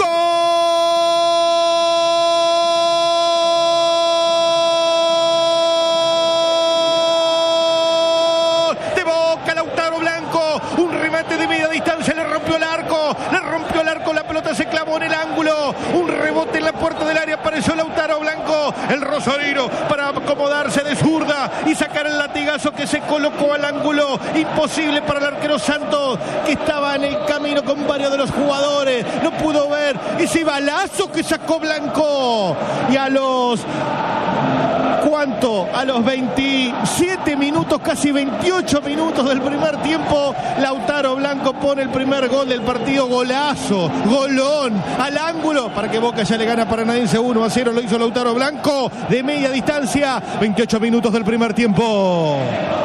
De Boca, Lautaro Blanco, un remate de media distancia, le rompió el arco, le rompió el arco, la pelota se clavó en el ángulo, un rebote en la puerta del área, apareció Lautaro Blanco, el rosarino para acomodarse de zurda y sacar el latigazo que se colocó al ángulo, imposible para el arquero Santos, que estaba en el camino con varios de los jugadores, no pudo ver ese balazo que sacó Blanco, y a los... ¿Cuánto? A los veintisiete minutos, casi veintiocho minutos del primer tiempo, Lautaro Blanco pone el primer gol del partido, golazo, golón, al ángulo, para que Boca ya le gana a Paranaense uno a cero, lo hizo Lautaro Blanco, de media distancia, veintiocho minutos del primer tiempo.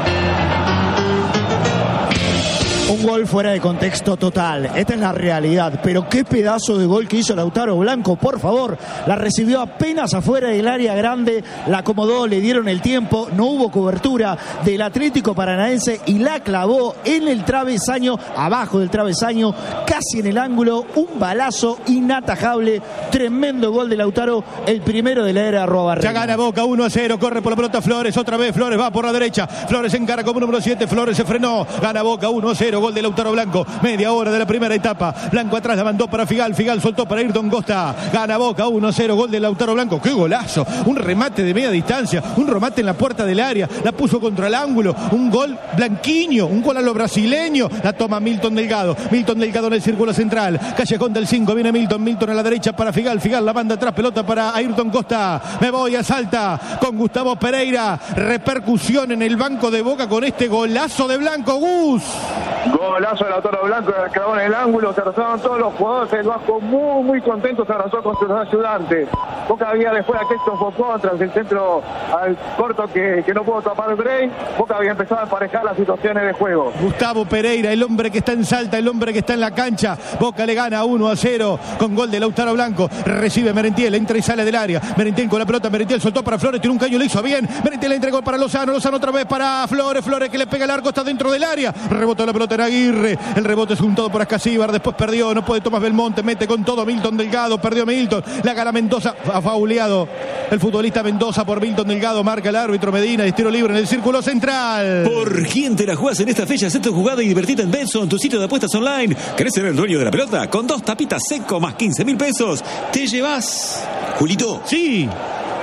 Un gol fuera de contexto total. Esta es la realidad. Pero qué pedazo de gol que hizo Lautaro Blanco, por favor. La recibió apenas afuera del área grande, la acomodó, le dieron el tiempo, no hubo cobertura del Atlético Paranaense y la clavó en el travesaño, abajo del travesaño, casi en el ángulo. Un balazo inatajable. Tremendo gol de Lautaro, el primero de la era Arrobarrena. Ya gana Boca uno a cero, corre por la pelota Flores, otra vez Flores va por la derecha, Flores encara como número siete, Flores se frenó, gana Boca uno a cero, gol de Lautaro Blanco, media hora de la primera etapa, Blanco atrás la mandó para Figal, Figal soltó para Ayrton Costa, gana Boca uno a cero, gol de Lautaro Blanco, qué golazo, un remate de media distancia, un remate en la puerta del área, la puso contra el ángulo, un gol blanquiño, un gol a lo brasileño, la toma Milton Delgado, Milton Delgado en el círculo central, callejón del cinco, viene Milton, Milton a la derecha para Figal, Figal la manda atrás, pelota para Ayrton Costa, me voy a Salta con Gustavo Pereira, repercusión en el banco de Boca con este golazo de Blanco. Gus. Golazo de Lautaro Blanco, clavó en el ángulo, se abrazaron todos los jugadores del Vasco, muy muy contentos, se abrazó con sus ayudantes. Boca había después a Keston Focón tras el centro al corto que, que no pudo tapar Bray. Boca había empezado a emparejar las situaciones de juego. Gustavo Pereira, el hombre que está en Salta, el hombre que está en la cancha. Boca le gana uno a cero con gol de Lautaro Blanco. Recibe Merentiel, entra y sale del área. Merentiel con la pelota, Merentiel soltó para Flores, tiene un caño, le hizo bien. Merentiel le entregó para Lozano, Lozano otra vez para Flores, Flores que le pega el arco, está dentro del área. Rebotó la pelota en Aguirre, el rebote es un todo por Escasíbar, después perdió, no puede Tomás Belmonte, mete con todo Milton Delgado, perdió Milton, la gana Mendoza, ha fauleado el futbolista Mendoza por Milton Delgado, marca el árbitro Medina, y tiro libre en el círculo central. ¿Por quién te la jugás en esta fecha? Haz tu jugada y divertite en Betson, tu sitio de apuestas online. ¿Querés ser el dueño de la pelota? Con dos tapitas seco más quince mil pesos, te llevas. Julito, Sí.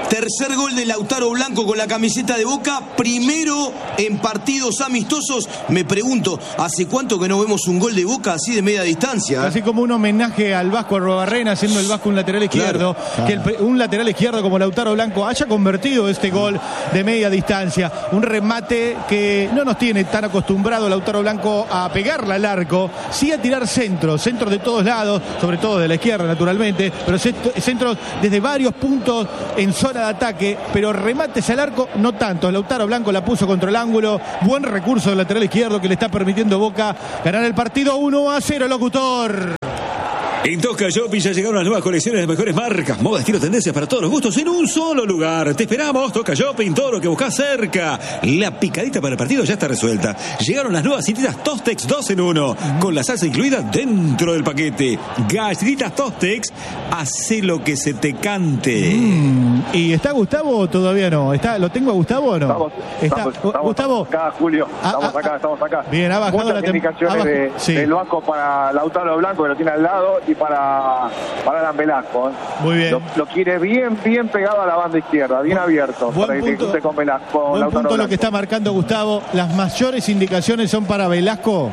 Tercer gol de Lautaro Blanco con la camiseta de Boca, primero en partidos amistosos. Me pregunto, ¿hace cuánto que no vemos un gol de Boca así de media distancia? Así como un homenaje al Vasco Arruabarrena, siendo el Vasco un lateral izquierdo, claro, claro. que el, un lateral izquierdo como Lautaro Blanco haya convertido este gol de media distancia. Un remate que no nos tiene tan acostumbrado Lautaro Blanco a pegarla al arco, sí a tirar centros, centros de todos lados, sobre todo de la izquierda naturalmente, pero centros desde varios puntos en zona de ataque, pero remates al arco no tanto. Lautaro Blanco la puso contra el ángulo, buen recurso del lateral izquierdo que le está permitiendo a Boca ganar el partido uno a cero, locutor. En Tosca Shopping ya llegaron las nuevas colecciones de mejores marcas, moda, estilo, tendencias para todos los gustos en un solo lugar. Te esperamos, Tosca Shopping, todo lo que buscas cerca. La picadita para el partido ya está resuelta. Llegaron las nuevas galletitas Tostex dos en uno, con la salsa incluida dentro del paquete. Galletitas Tostex, hace lo que se te cante. Mm, ¿Y está Gustavo o todavía no? ¿Está, ¿Lo tengo a Gustavo o no? Estamos, está, estamos, estamos Gustavo. Acá, Julio. Estamos ah, acá, estamos acá. Bien, ha bajado Muchas la indicaciones de, sí. del Vasco para Lautaro Blanco, que lo tiene al lado, y para, para Alan Velasco. ¿eh? Muy bien. Lo, lo quiere bien, bien pegado a la banda izquierda, bien abierto. Buen para punto, que con Velasco. Buen Lautaro punto Blanco. lo que está marcando Gustavo. Las mayores indicaciones son para Velasco.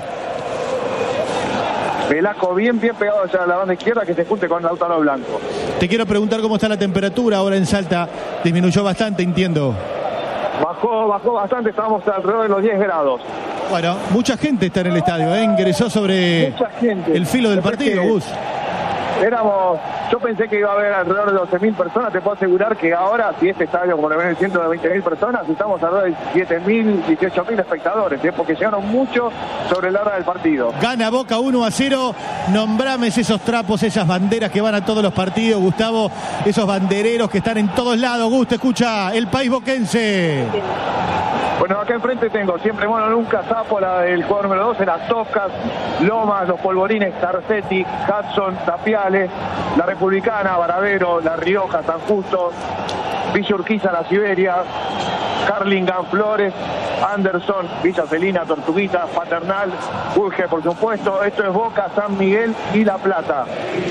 Velasco bien, bien pegado allá a la banda izquierda, que se junte con Lautaro Blanco. Te quiero preguntar cómo está la temperatura ahora en Salta. Disminuyó bastante, entiendo. Bajó, bajó bastante, estábamos alrededor de los diez grados. Bueno, mucha gente está en el estadio, ¿eh? Ingresó sobre Mucha gente. el filo del partido, Gus. Éramos, yo pensé que iba a haber alrededor de doce mil personas, te puedo asegurar que ahora, si este estadio como lo ven, ciento veinte mil personas, estamos alrededor de siete mil, dieciocho mil espectadores, ¿eh? Porque llegaron mucho sobre la hora del partido. Gana Boca uno a cero, nombrames esos trapos, esas banderas que van a todos los partidos, Gustavo, esos bandereros que están en todos lados. Gus, te escucha el país boquense. Bueno, acá enfrente tengo Siempre Mono Nunca, Zápola, el jugador número dos, las Toscas, Lomas, los Polvorines, Tarcetti, Hudson, Tapiales, la Republicana, Varadero, La Rioja, San Justo, Villa Urquiza, La Siberia, Carlingan, Flores, Anderson, Villa Celina, Tortuguita, Paternal, Urge, por supuesto. Esto es Boca, San Miguel y La Plata.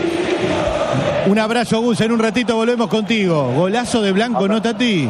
Un abrazo, Gus, en un ratito volvemos contigo. Golazo de Blanco, ¿no, Tati?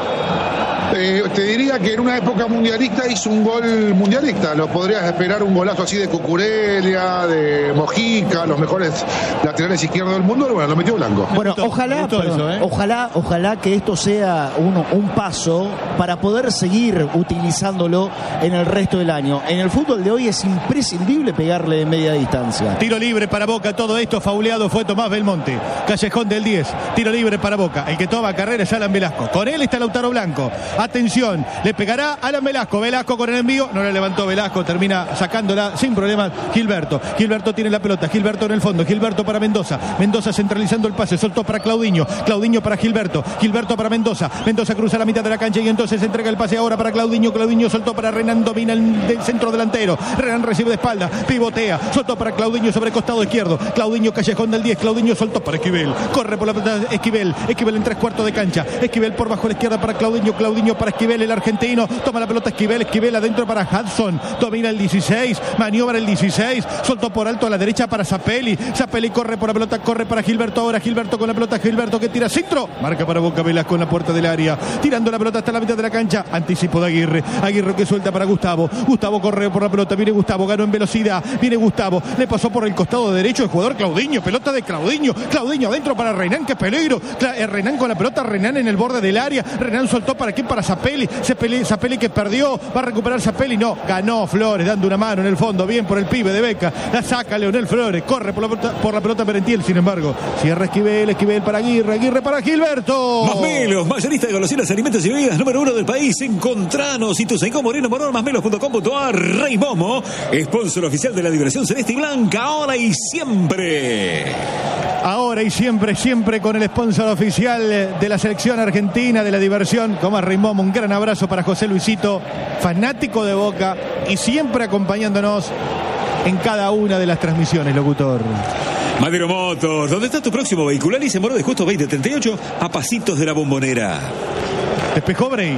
Eh, te diría que en una época mundialista hizo un gol mundialista. Lo podrías esperar un golazo así de Cucurella, de Mojica, los mejores laterales izquierdos del mundo. Bueno, lo metió Blanco. Bueno, gustó, ojalá, gustó perdón, eso, ¿eh? ojalá, ojalá que esto sea un, un paso para poder seguir utilizándolo en el resto del año. En el fútbol de hoy es imprescindible pegarle de media distancia. Tiro libre para Boca, todo esto fauleado fue Tomás Belmonte. Callejón del diez, tiro libre para Boca. El que toma carrera es Alan Velasco. Con él está Lautaro Blanco. Atención, le pegará Alan Velasco. Velasco con el envío, no le levantó Velasco, termina sacándola sin problemas Gilberto. Gilberto tiene la pelota, Gilberto en el fondo, Gilberto para Mendoza. Mendoza centralizando el pase, soltó para Claudinho. Claudinho para Gilberto, Gilberto para Mendoza. Mendoza cruza la mitad de la cancha y entonces entrega el pase ahora para Claudinho. Claudinho soltó para Renan, domina el del centro delantero. Renan recibe de espalda, pivotea, soltó para Claudinho sobre costado izquierdo. Claudinho, callejón del diez, Claudinho soltó para Esquivel. Corre por la pelota Esquivel, Esquivel en tres cuartos de cancha. Esquivel por bajo a la izquierda para Claudinho, Claudinho para Esquivel, el argentino. Toma la pelota Esquivel, Esquivel adentro para Hudson. Domina el dieciséis, maniobra el dieciséis. Soltó por alto a la derecha para Zapelli. Zapelli corre por la pelota, corre para Gilberto ahora. Gilberto con la pelota, Gilberto que tira centro. Marca para Boca Velasco en la puerta del área. Tirando la pelota hasta la mitad de la cancha. Anticipo de Aguirre. Aguirre que suelta para Gustavo. Gustavo corre por la pelota. Viene Gustavo, ganó en velocidad. Viene Gustavo. Le pasó por el costado derecho el jugador Claudinho. Pelota de Claudinho. Claudinho adentro para Renan. ¡Qué peligro! Cla eh, Renan con la pelota. Renan en el borde del área. Renan soltó para quién? Para Zapelli. Zapelli, Zapelli que perdió. Va a recuperar Zapelli. No. Ganó Flores dando una mano en el fondo. Bien por el pibe de Beca. La saca Leonel Flores. Corre por la pelota, por la pelota Merentiel. Sin embargo, cierra Esquivel. Esquivel para Aguirre. Aguirre para Gilberto. Masmelos, mayorista de golosinas, alimentos y bebidas número uno del país. Encontranos y tu Sencó Moreno Morón, masmelos punto com punto a r. Rey Momo, sponsor oficial de la diversión celeste y blanca, ahora y siempre. Ahora y siempre, siempre con el sponsor oficial de la selección argentina de la diversión, como es Rey Momo. Un gran abrazo para José Luisito, fanático de Boca y siempre acompañándonos en cada una de las transmisiones, locutor. Madero Motors, ¿dónde está tu próximo vehicular? Y se Moro de Justo veinte treinta y ocho, a pasitos de la Bombonera. Despejó Bray.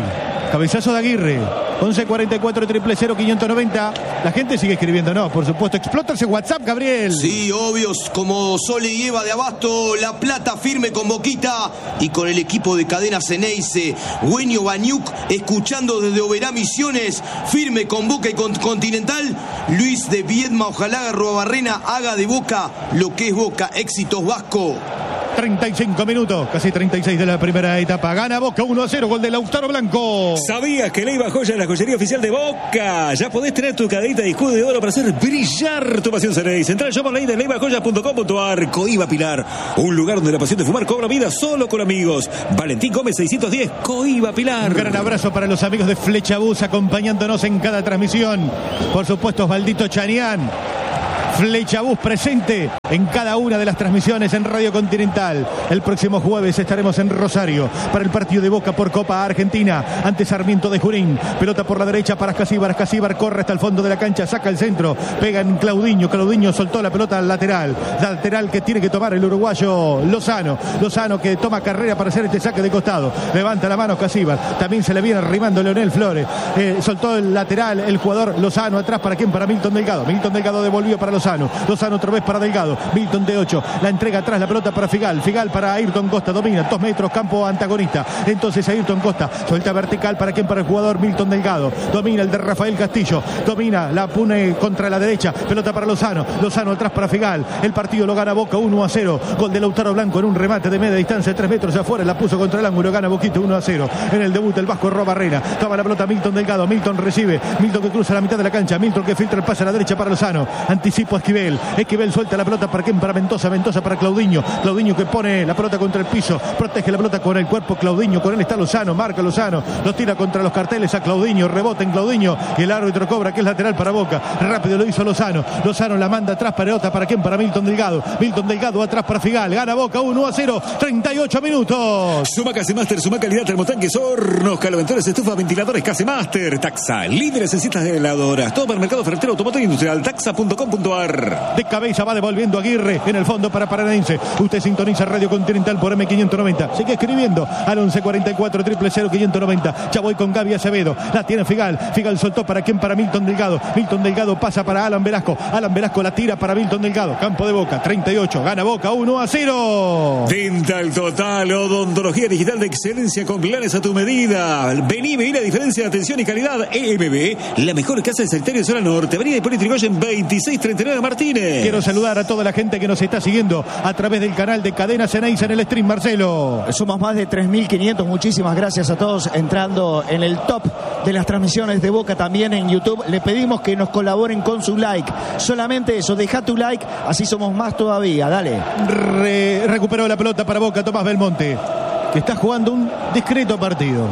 Cabezazo de Aguirre. once cuarenta y cuatro, cero cero, quinientos noventa. La gente sigue escribiendo, no, por supuesto. Explota ese WhatsApp, Gabriel. Sí, obvios, como Sole y Eva de Abasto, La Plata firme con Boquita y con el equipo de Cadena Ceneice. Güeño Bañuc, escuchando desde Oberá Misiones, firme con Boca y con Continental. Luis de Viedma, ojalá Arruabarrena haga de Boca lo que es Boca. Éxitos, Vasco. treinta y cinco minutos, casi treinta y seis de la primera etapa. Gana Boca uno a cero, gol de Lautaro Blanco. ¿Sabías que Leiva Joya es la joyería oficial de Boca? Ya podés tener tu cadenita de escudo de oro para hacer brillar tu pasión Ceneice. Entra al shop online de leiva joya punto com punto ar. Coiba Pilar, un lugar donde la pasión de fumar cobra vida solo con amigos. Valentín Gómez seiscientos diez, Coiba Pilar. Un gran abrazo para los amigos de Flecha Bus acompañándonos en cada transmisión. Por supuesto, Osvaldito Chanián. Flecha Bus presente en cada una de las transmisiones en Radio Continental. El próximo jueves estaremos en Rosario para el partido de Boca por Copa Argentina ante Sarmiento de Junín. Pelota por la derecha para Ascasíbar. Ascasíbar corre hasta el fondo de la cancha, saca el centro, pega en Claudinho. Claudinho soltó la pelota al lateral. Lateral que tiene que tomar el uruguayo Lozano. Lozano que toma carrera para hacer este saque de costado. Levanta la mano Ascasíbar. También se le viene arrimando Leonel Flores. Eh, soltó el lateral el jugador Lozano atrás. ¿Para quién? Para Milton Delgado. Milton Delgado devolvió para Lozano. Lozano otra vez para Delgado. Milton de ocho. La entrega atrás, la pelota para Figal. Figal para Ayrton Costa. Domina. Dos metros, campo antagonista. Entonces Ayrton Costa. Suelta vertical. ¿Para quién? Para el jugador Milton Delgado. Domina el de Rafael Castillo. Domina. La pone contra la derecha. Pelota para Lozano. Lozano atrás para Figal. El partido lo gana Boca uno a cero. Gol de Lautaro Blanco en un remate de media distancia. tres metros afuera. La puso contra el ángulo. Gana Boquita uno a cero. En el debut el Vasco Arruabarrena. Toma la pelota Milton Delgado. Milton recibe. Milton que cruza la mitad de la cancha. Milton que filtra el pase a la derecha para Lozano. Anticipo a Esquivel. Esquivel suelta la pelota para quién? Para Mendoza. Mendoza para Claudinho. Claudinho que pone la pelota contra el piso. Protege la pelota con el cuerpo Claudinho. Con él está Lozano. Marca Lozano. Lo tira contra los carteles a Claudinho. Rebota en Claudinho. Y el árbitro cobra que es lateral para Boca. Rápido lo hizo Lozano. Lozano la manda atrás. Pelota para quién? Para Milton Delgado. Milton Delgado atrás para Figal. Gana Boca uno a cero. treinta y ocho minutos. Suma Casemaster, suma calidad, termotanques, hornos, caloventores, estufas, ventiladores, Casemaster. Taxa, líderes en citas de heladoras. Todo para el mercado ferretero, automotor industrial. Taxa punto com punto ar. De cabeza va devolviendo Aguirre en el fondo para Paranaense. Usted sintoniza Radio Continental por eme quinientos noventa. Sigue escribiendo al once cuarenta y cuatro, cero cero cero, quinientos noventa. Ya voy con Gaby Acevedo. La tiene Figal. Figal soltó para quién? Para Milton Delgado. Milton Delgado pasa para Alan Velasco. Alan Velasco la tira para Milton Delgado. Campo de Boca, treinta y ocho. Gana Boca uno a cero. Dental Total, odontología digital de excelencia con planes a tu medida. Vení, vení la diferencia de atención y calidad. E M B, la mejor casa de sanitario de zona norte. Avenida Hipólito Yrigoyen veintiséis treinta y nueve Martínez. Quiero saludar a toda la gente que nos está siguiendo a través del canal de Cadena Ceneice en el stream, Marcelo. Somos más de tres mil quinientos. Muchísimas gracias a todos entrando en el top de las transmisiones de Boca también en YouTube. Le pedimos que nos colaboren con su like. Solamente eso, deja tu like, así somos más todavía. Dale. Re- recuperó la pelota para Boca Tomás Belmonte, que está jugando un discreto partido.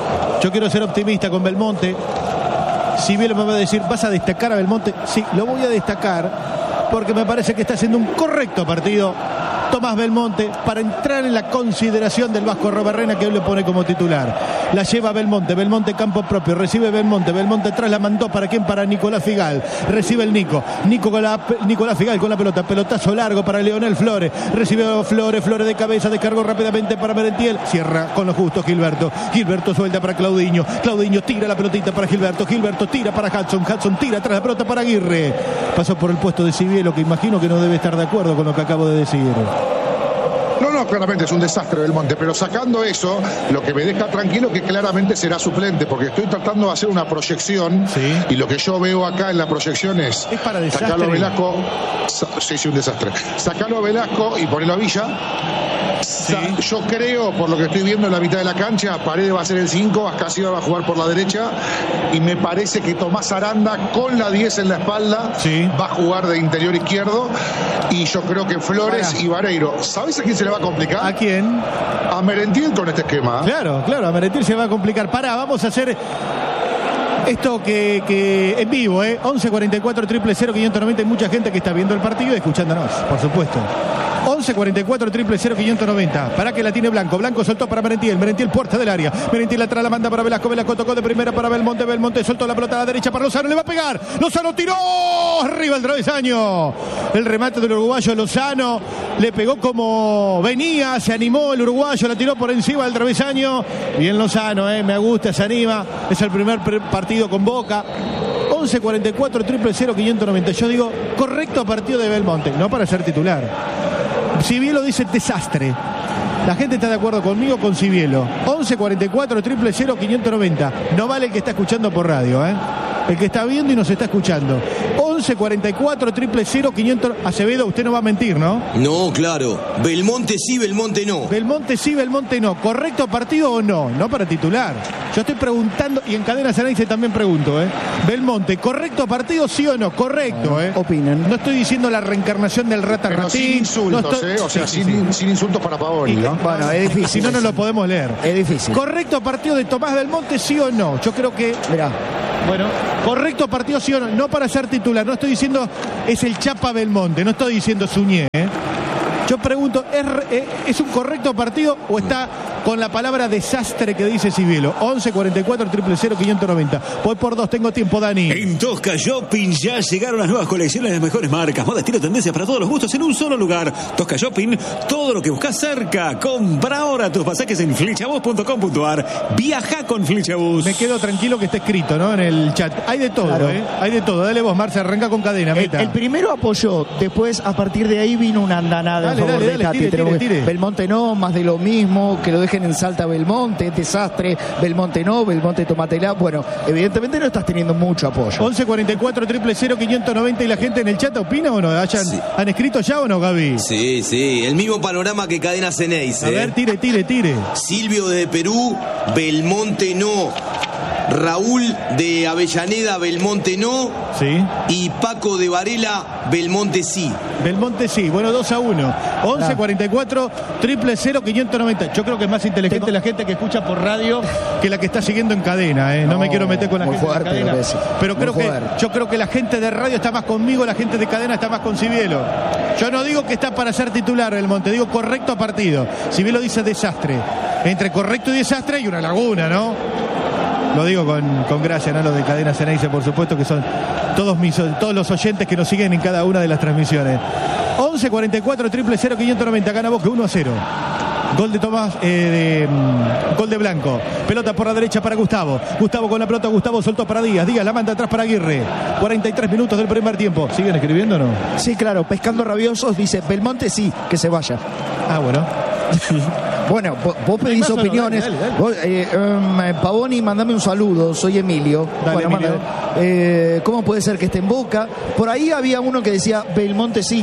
Yo quiero ser optimista con Belmonte. Si bien me va a decir, ¿vas a destacar a Belmonte? Sí, lo voy a destacar porque me parece que está haciendo un correcto partido Tomás Belmonte para entrar en la consideración del Vasco Arruabarrena, que hoy le pone como titular. La lleva Belmonte, Belmonte campo propio, recibe Belmonte, Belmonte atrás la mandó para quién? Para Nicolás Figal, recibe el Nico, Nico con la, Nicolás Figal con la pelota, pelotazo largo para Leonel Flores, recibe Flores, Flores de cabeza, descargó rápidamente para Merentiel, cierra con lo justo Gilberto, Gilberto suelta para Claudinho, Claudinho tira la pelotita para Gilberto, Gilberto tira para Hudson, Hudson tira atrás la pelota para Aguirre, pasó por el puesto de Cibielo, que imagino que no debe estar de acuerdo con lo que acabo de decir. No, no, claramente es un desastre Belmonte, pero sacando eso, lo que me deja tranquilo es que claramente será suplente, porque estoy tratando de hacer una proyección, sí. Y lo que yo veo acá en la proyección es, es para desastre. Sacarlo a Velasco, sí, sí, un desastre, sacarlo a Velasco y ponerlo a Villa. Sí. Yo creo, por lo que estoy viendo en la mitad de la cancha, Paredes va a ser el cinco, Ascasíbar va a jugar por la derecha, y me parece que Tomás Aranda con la diez en la espalda, sí, va a jugar de interior izquierdo, y yo creo que Flores Para. y Vareiro, ¿sabes a quién se le va a complicar? ¿A quién? A Merentiel con este esquema. Claro, claro, a Merentiel se va a complicar. Pará, vamos a hacer esto que, que en vivo, ¿eh? once cuarenta y cuatro, cero cero cero, quinientos noventa. Hay mucha gente que está viendo el partido y escuchándonos, por supuesto. once cuarenta y cuatro, triple cero, quinientos noventa. Para que la tiene Blanco. Blanco soltó para Merentiel. Merentiel puerta del área. Merentiel atrás la manda para Velasco. Velasco tocó de primera para Belmonte. Belmonte soltó la pelota a la derecha para Lozano. Le va a pegar. Lozano tiró. Arriba el travesaño. El remate del uruguayo Lozano. Le pegó como venía. Se animó el uruguayo. La tiró por encima del travesaño. Bien Lozano, eh. Me gusta, se anima. Es el primer partido con Boca. once cuarenta y cuatro, triple cero, quinientos noventa. Yo digo, correcto partido de Belmonte, no para ser titular. Cibielo dice desastre. La gente está de acuerdo conmigo, con Cibielo. once cuarenta y cuatro, triple cero, quinientos noventa. No vale el que está escuchando por radio, ¿eh? El que está viendo y nos está escuchando. once cuarenta y cuatro, triple cero, quinientos. Acevedo, usted no va a mentir, ¿no? No, claro. Belmonte sí, Belmonte no. Belmonte sí, Belmonte no. ¿Correcto partido o no? No para titular. Yo estoy preguntando, y en Cadena Ceneice también pregunto, ¿eh? Belmonte, ¿correcto partido sí o no? Correcto, ¿eh? Opinen. No estoy diciendo la reencarnación del Rata Pero Ratín. sin insultos, no estoy... ¿eh? O sea, sí, sin, sí, sí. sin insultos para Paoli, ¿no? Bueno, es difícil. Si no, no lo podemos leer. Es difícil. ¿Correcto partido de Tomás Belmonte sí o no? Yo creo que... Mirá. Bueno, correcto partido sí o no. No para ser titular. No estoy diciendo es el Chapa Belmonte. No estoy diciendo Suñé, ¿eh? Yo pregunto, ¿es, ¿es un correcto partido o está con la palabra desastre que dice Cibielo? once cuarenta y cuatro, triple cero, quinientos noventa. Voy por dos, tengo tiempo, Dani. En Tosca Shopping ya llegaron las nuevas colecciones de las mejores marcas, moda, estilo, tendencias para todos los gustos en un solo lugar. Tosca Shopping, todo lo que buscas cerca. Compra ahora tus pasajes en flechabus punto com punto ar. Viaja con Flechabus. Me quedo tranquilo que está escrito, ¿no? En el chat. Hay de todo, claro. ¿eh? Hay de todo. Dale vos, Marce, arranca con cadena. El, el primero apoyó, después a partir de ahí vino una andanada. Dale, dale, dale, tire, tire, tire. Belmonte no, más de lo mismo, que lo dejen en Salta Belmonte, desastre, Belmonte no, Belmonte tomatela. Bueno, evidentemente no estás teniendo mucho apoyo. once cuarenta y cuatro, triple cero, quinientos noventa. ¿Y la gente en el chat opina o no? ¿Hayan, sí. ¿Han escrito ya o no, Gaby? Sí, sí, el mismo panorama que Cadena Ceneice. A ver, tire, tire, tire. Silvio de Perú, Belmonte no. Raúl de Avellaneda, Belmonte no. Sí. Y Paco de Varela, Belmonte sí. Belmonte sí. Bueno, dos a uno. once cuarenta y cuatro, triple cero, quinientos noventa. Yo creo que es más inteligente Tengo... la gente que escucha por radio que la que está siguiendo en cadena, ¿eh? No, no me quiero meter con la gente fuerte, de cadena. Pero creo que, yo creo que la gente de radio está más conmigo, la gente de cadena está más con Cibielo. Yo no digo que está para ser titular Belmonte, digo correcto partido. Cibielo dice desastre. Entre correcto y desastre hay una laguna, ¿no? Lo digo con, con gracia, ¿no? Los de Cadena Ceneice, por supuesto, que son todos mis todos los oyentes que nos siguen en cada una de las transmisiones. once cuarenta y cuatro, triple cero, quinientos noventa. Gana Boca uno a cero. Gol de Tomás, eh, de, um, gol de Blanco. Pelota por la derecha para Gustavo. Gustavo con la pelota, Gustavo soltó para Díaz. Díaz la manda atrás para Aguirre. cuarenta y tres minutos del primer tiempo. ¿Siguen escribiendo o no? Sí, claro. Pescando Rabiosos dice, Belmonte sí, que se vaya. Ah, bueno. Bueno, vos, vos pedís opiniones. Dale, dale, dale. Vos, eh, um, Pavoni, mandame un saludo. Soy Emilio. Dale, bueno, Emilio. Eh, ¿Cómo puede ser que esté en Boca? Por ahí había uno que decía Belmonte sí.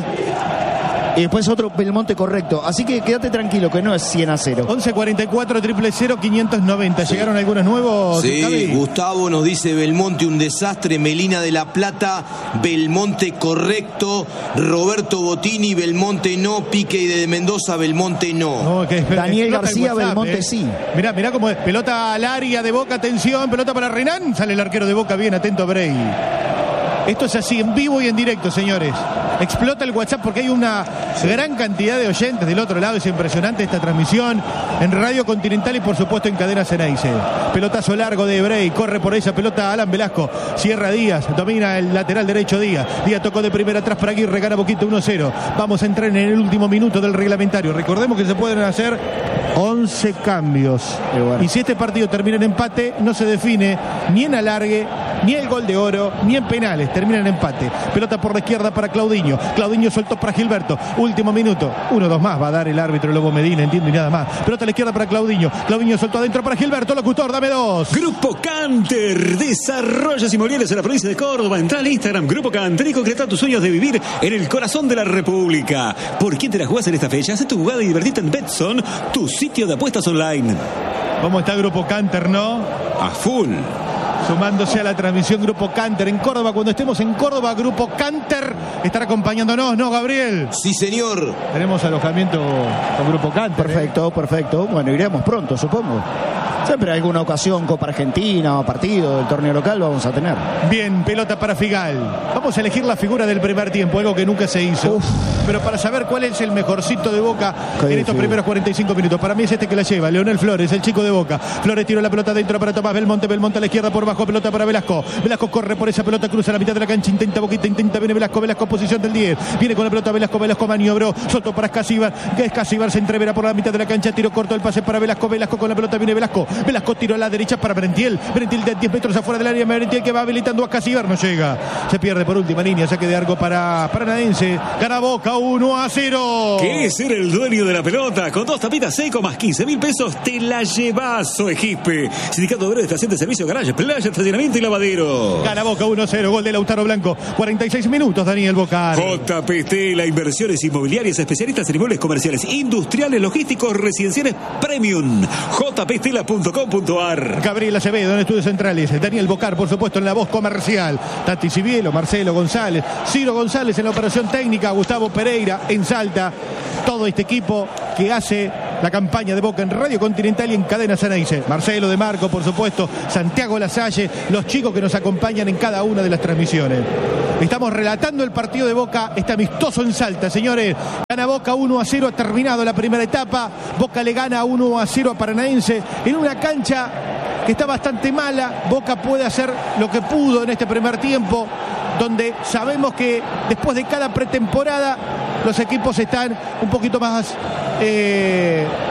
Y después otro Belmonte correcto. Así que quédate tranquilo, que no es cien a cero. once cuarenta y cuatro, triple cero, quinientos noventa. Sí. ¿Llegaron algunos nuevos? Sí, ¿Cabe? Gustavo nos dice Belmonte un desastre. Melina de la Plata, Belmonte correcto. Roberto Bottini, Belmonte no. Pique de Mendoza, Belmonte no. no okay, Daniel García, WhatsApp, Belmonte eh. sí. Mirá, mirá cómo es. Pelota al área de Boca, atención. Pelota para Renan. Sale el arquero de Boca, bien atento a Bray. Esto es así, en vivo y en directo, señores. Explota el WhatsApp porque hay una gran cantidad de oyentes del otro lado. Es impresionante esta transmisión en Radio Continental y por supuesto en Cadena Ceneice. Pelotazo largo de Bray, corre por esa pelota Alan Velasco, cierra Díaz, domina el lateral derecho Díaz. Díaz tocó de primera atrás para Aguirre, gana Boquita uno a cero. Vamos a entrar en el último minuto del reglamentario. Recordemos que se pueden hacer once cambios. Y, bueno. y si este partido termina en empate, no se define ni en alargue, ni el gol de oro, ni en penales. Termina en empate. Pelota por la izquierda para Claudinho. Claudinho soltó para Gilberto. Último minuto. Uno, dos más. Va a dar el árbitro Lobo Medina, entiendo, y nada más. Pelota a la izquierda para Claudinho. Claudinho soltó adentro para Gilberto. Locutor, dame dos. Grupo Canter. Desarrollos inmobiliarios en la provincia de Córdoba. Entrá al Instagram Grupo Canter y concreta tus sueños de vivir en el corazón de la República. ¿Por quién te la jugás en esta fecha? Haz tu jugada y divertirte en Betson, tu sitio de apuestas online. ¿Cómo está Grupo Canter, no? A full. Sumándose a la transmisión Grupo Canter en Córdoba. Cuando estemos en Córdoba, Grupo Canter estará acompañándonos, ¿no, Gabriel? Sí, señor. Tenemos alojamiento con Grupo Canter. Perfecto, ¿eh? perfecto. Bueno, iremos pronto, supongo. Siempre alguna ocasión, Copa Argentina o partido del torneo local vamos a tener. Bien, pelota para Figal. Vamos a elegir la figura del primer tiempo, algo que nunca se hizo. Uf. Pero para saber cuál es el mejorcito de Boca Qué en estos difícil. primeros cuarenta y cinco minutos. Para mí es este que la lleva, Leonel Flores, el chico de Boca. Flores tiró la pelota dentro para Tomás Belmonte. Belmonte a la izquierda por bajo, pelota para Velasco. Velasco corre por esa pelota, cruza la mitad de la cancha, intenta Boquita, intenta, viene Velasco. Velasco posición del diez. Viene con la pelota Velasco. Velasco maniobró, soltó para Escasíbar. Escasíbar se entrevera por la mitad de la cancha, tiro corto, el pase para Velasco. Velasco con la pelota, viene Velasco. Velasco tiró a la derecha para Brentiel. Brentiel de diez metros afuera del área. Brentiel que va habilitando a Escasíbar, no llega. Se pierde por última línea, saque de arco para Paranaense. Gana Boca uno a cero. ¿Qué es ser el dueño de la pelota? Con dos tapitas seco más quince mil pesos te la llevas, Soegispe. Sindicato Obrero de Estación de Servicio, Garaje, Playa, Estacionamiento y Lavadero. Gana Boca uno a cero, gol de Lautaro Blanco. cuarenta y seis minutos, Daniel Bocar. J P T, la inversiones inmobiliarias, especialistas en inmuebles comerciales, industriales, logísticos, residenciales premium. J P Stela punto com punto a r. Gabriel Acevedo en Estudios Centrales. Daniel Bocar, por supuesto, en la voz comercial. Tati Cibielo, Marcelo González, Ciro González en la operación técnica, Gustavo Pereira en Salta. Todo este equipo que hace la campaña de Boca en Radio Continental y en Cadena Ceneice. Marcelo de Marco, por supuesto, Santiago Lasalle, los chicos que nos acompañan en cada una de las transmisiones. Estamos relatando el partido de Boca, este amistoso en Salta, señores. Gana Boca uno a cero, ha terminado la primera etapa. Boca le gana uno a cero a Paranaense en una cancha que está bastante mala. Boca puede hacer lo que pudo en este primer tiempo, donde sabemos que después de cada pretemporada los equipos están un poquito más... Eh,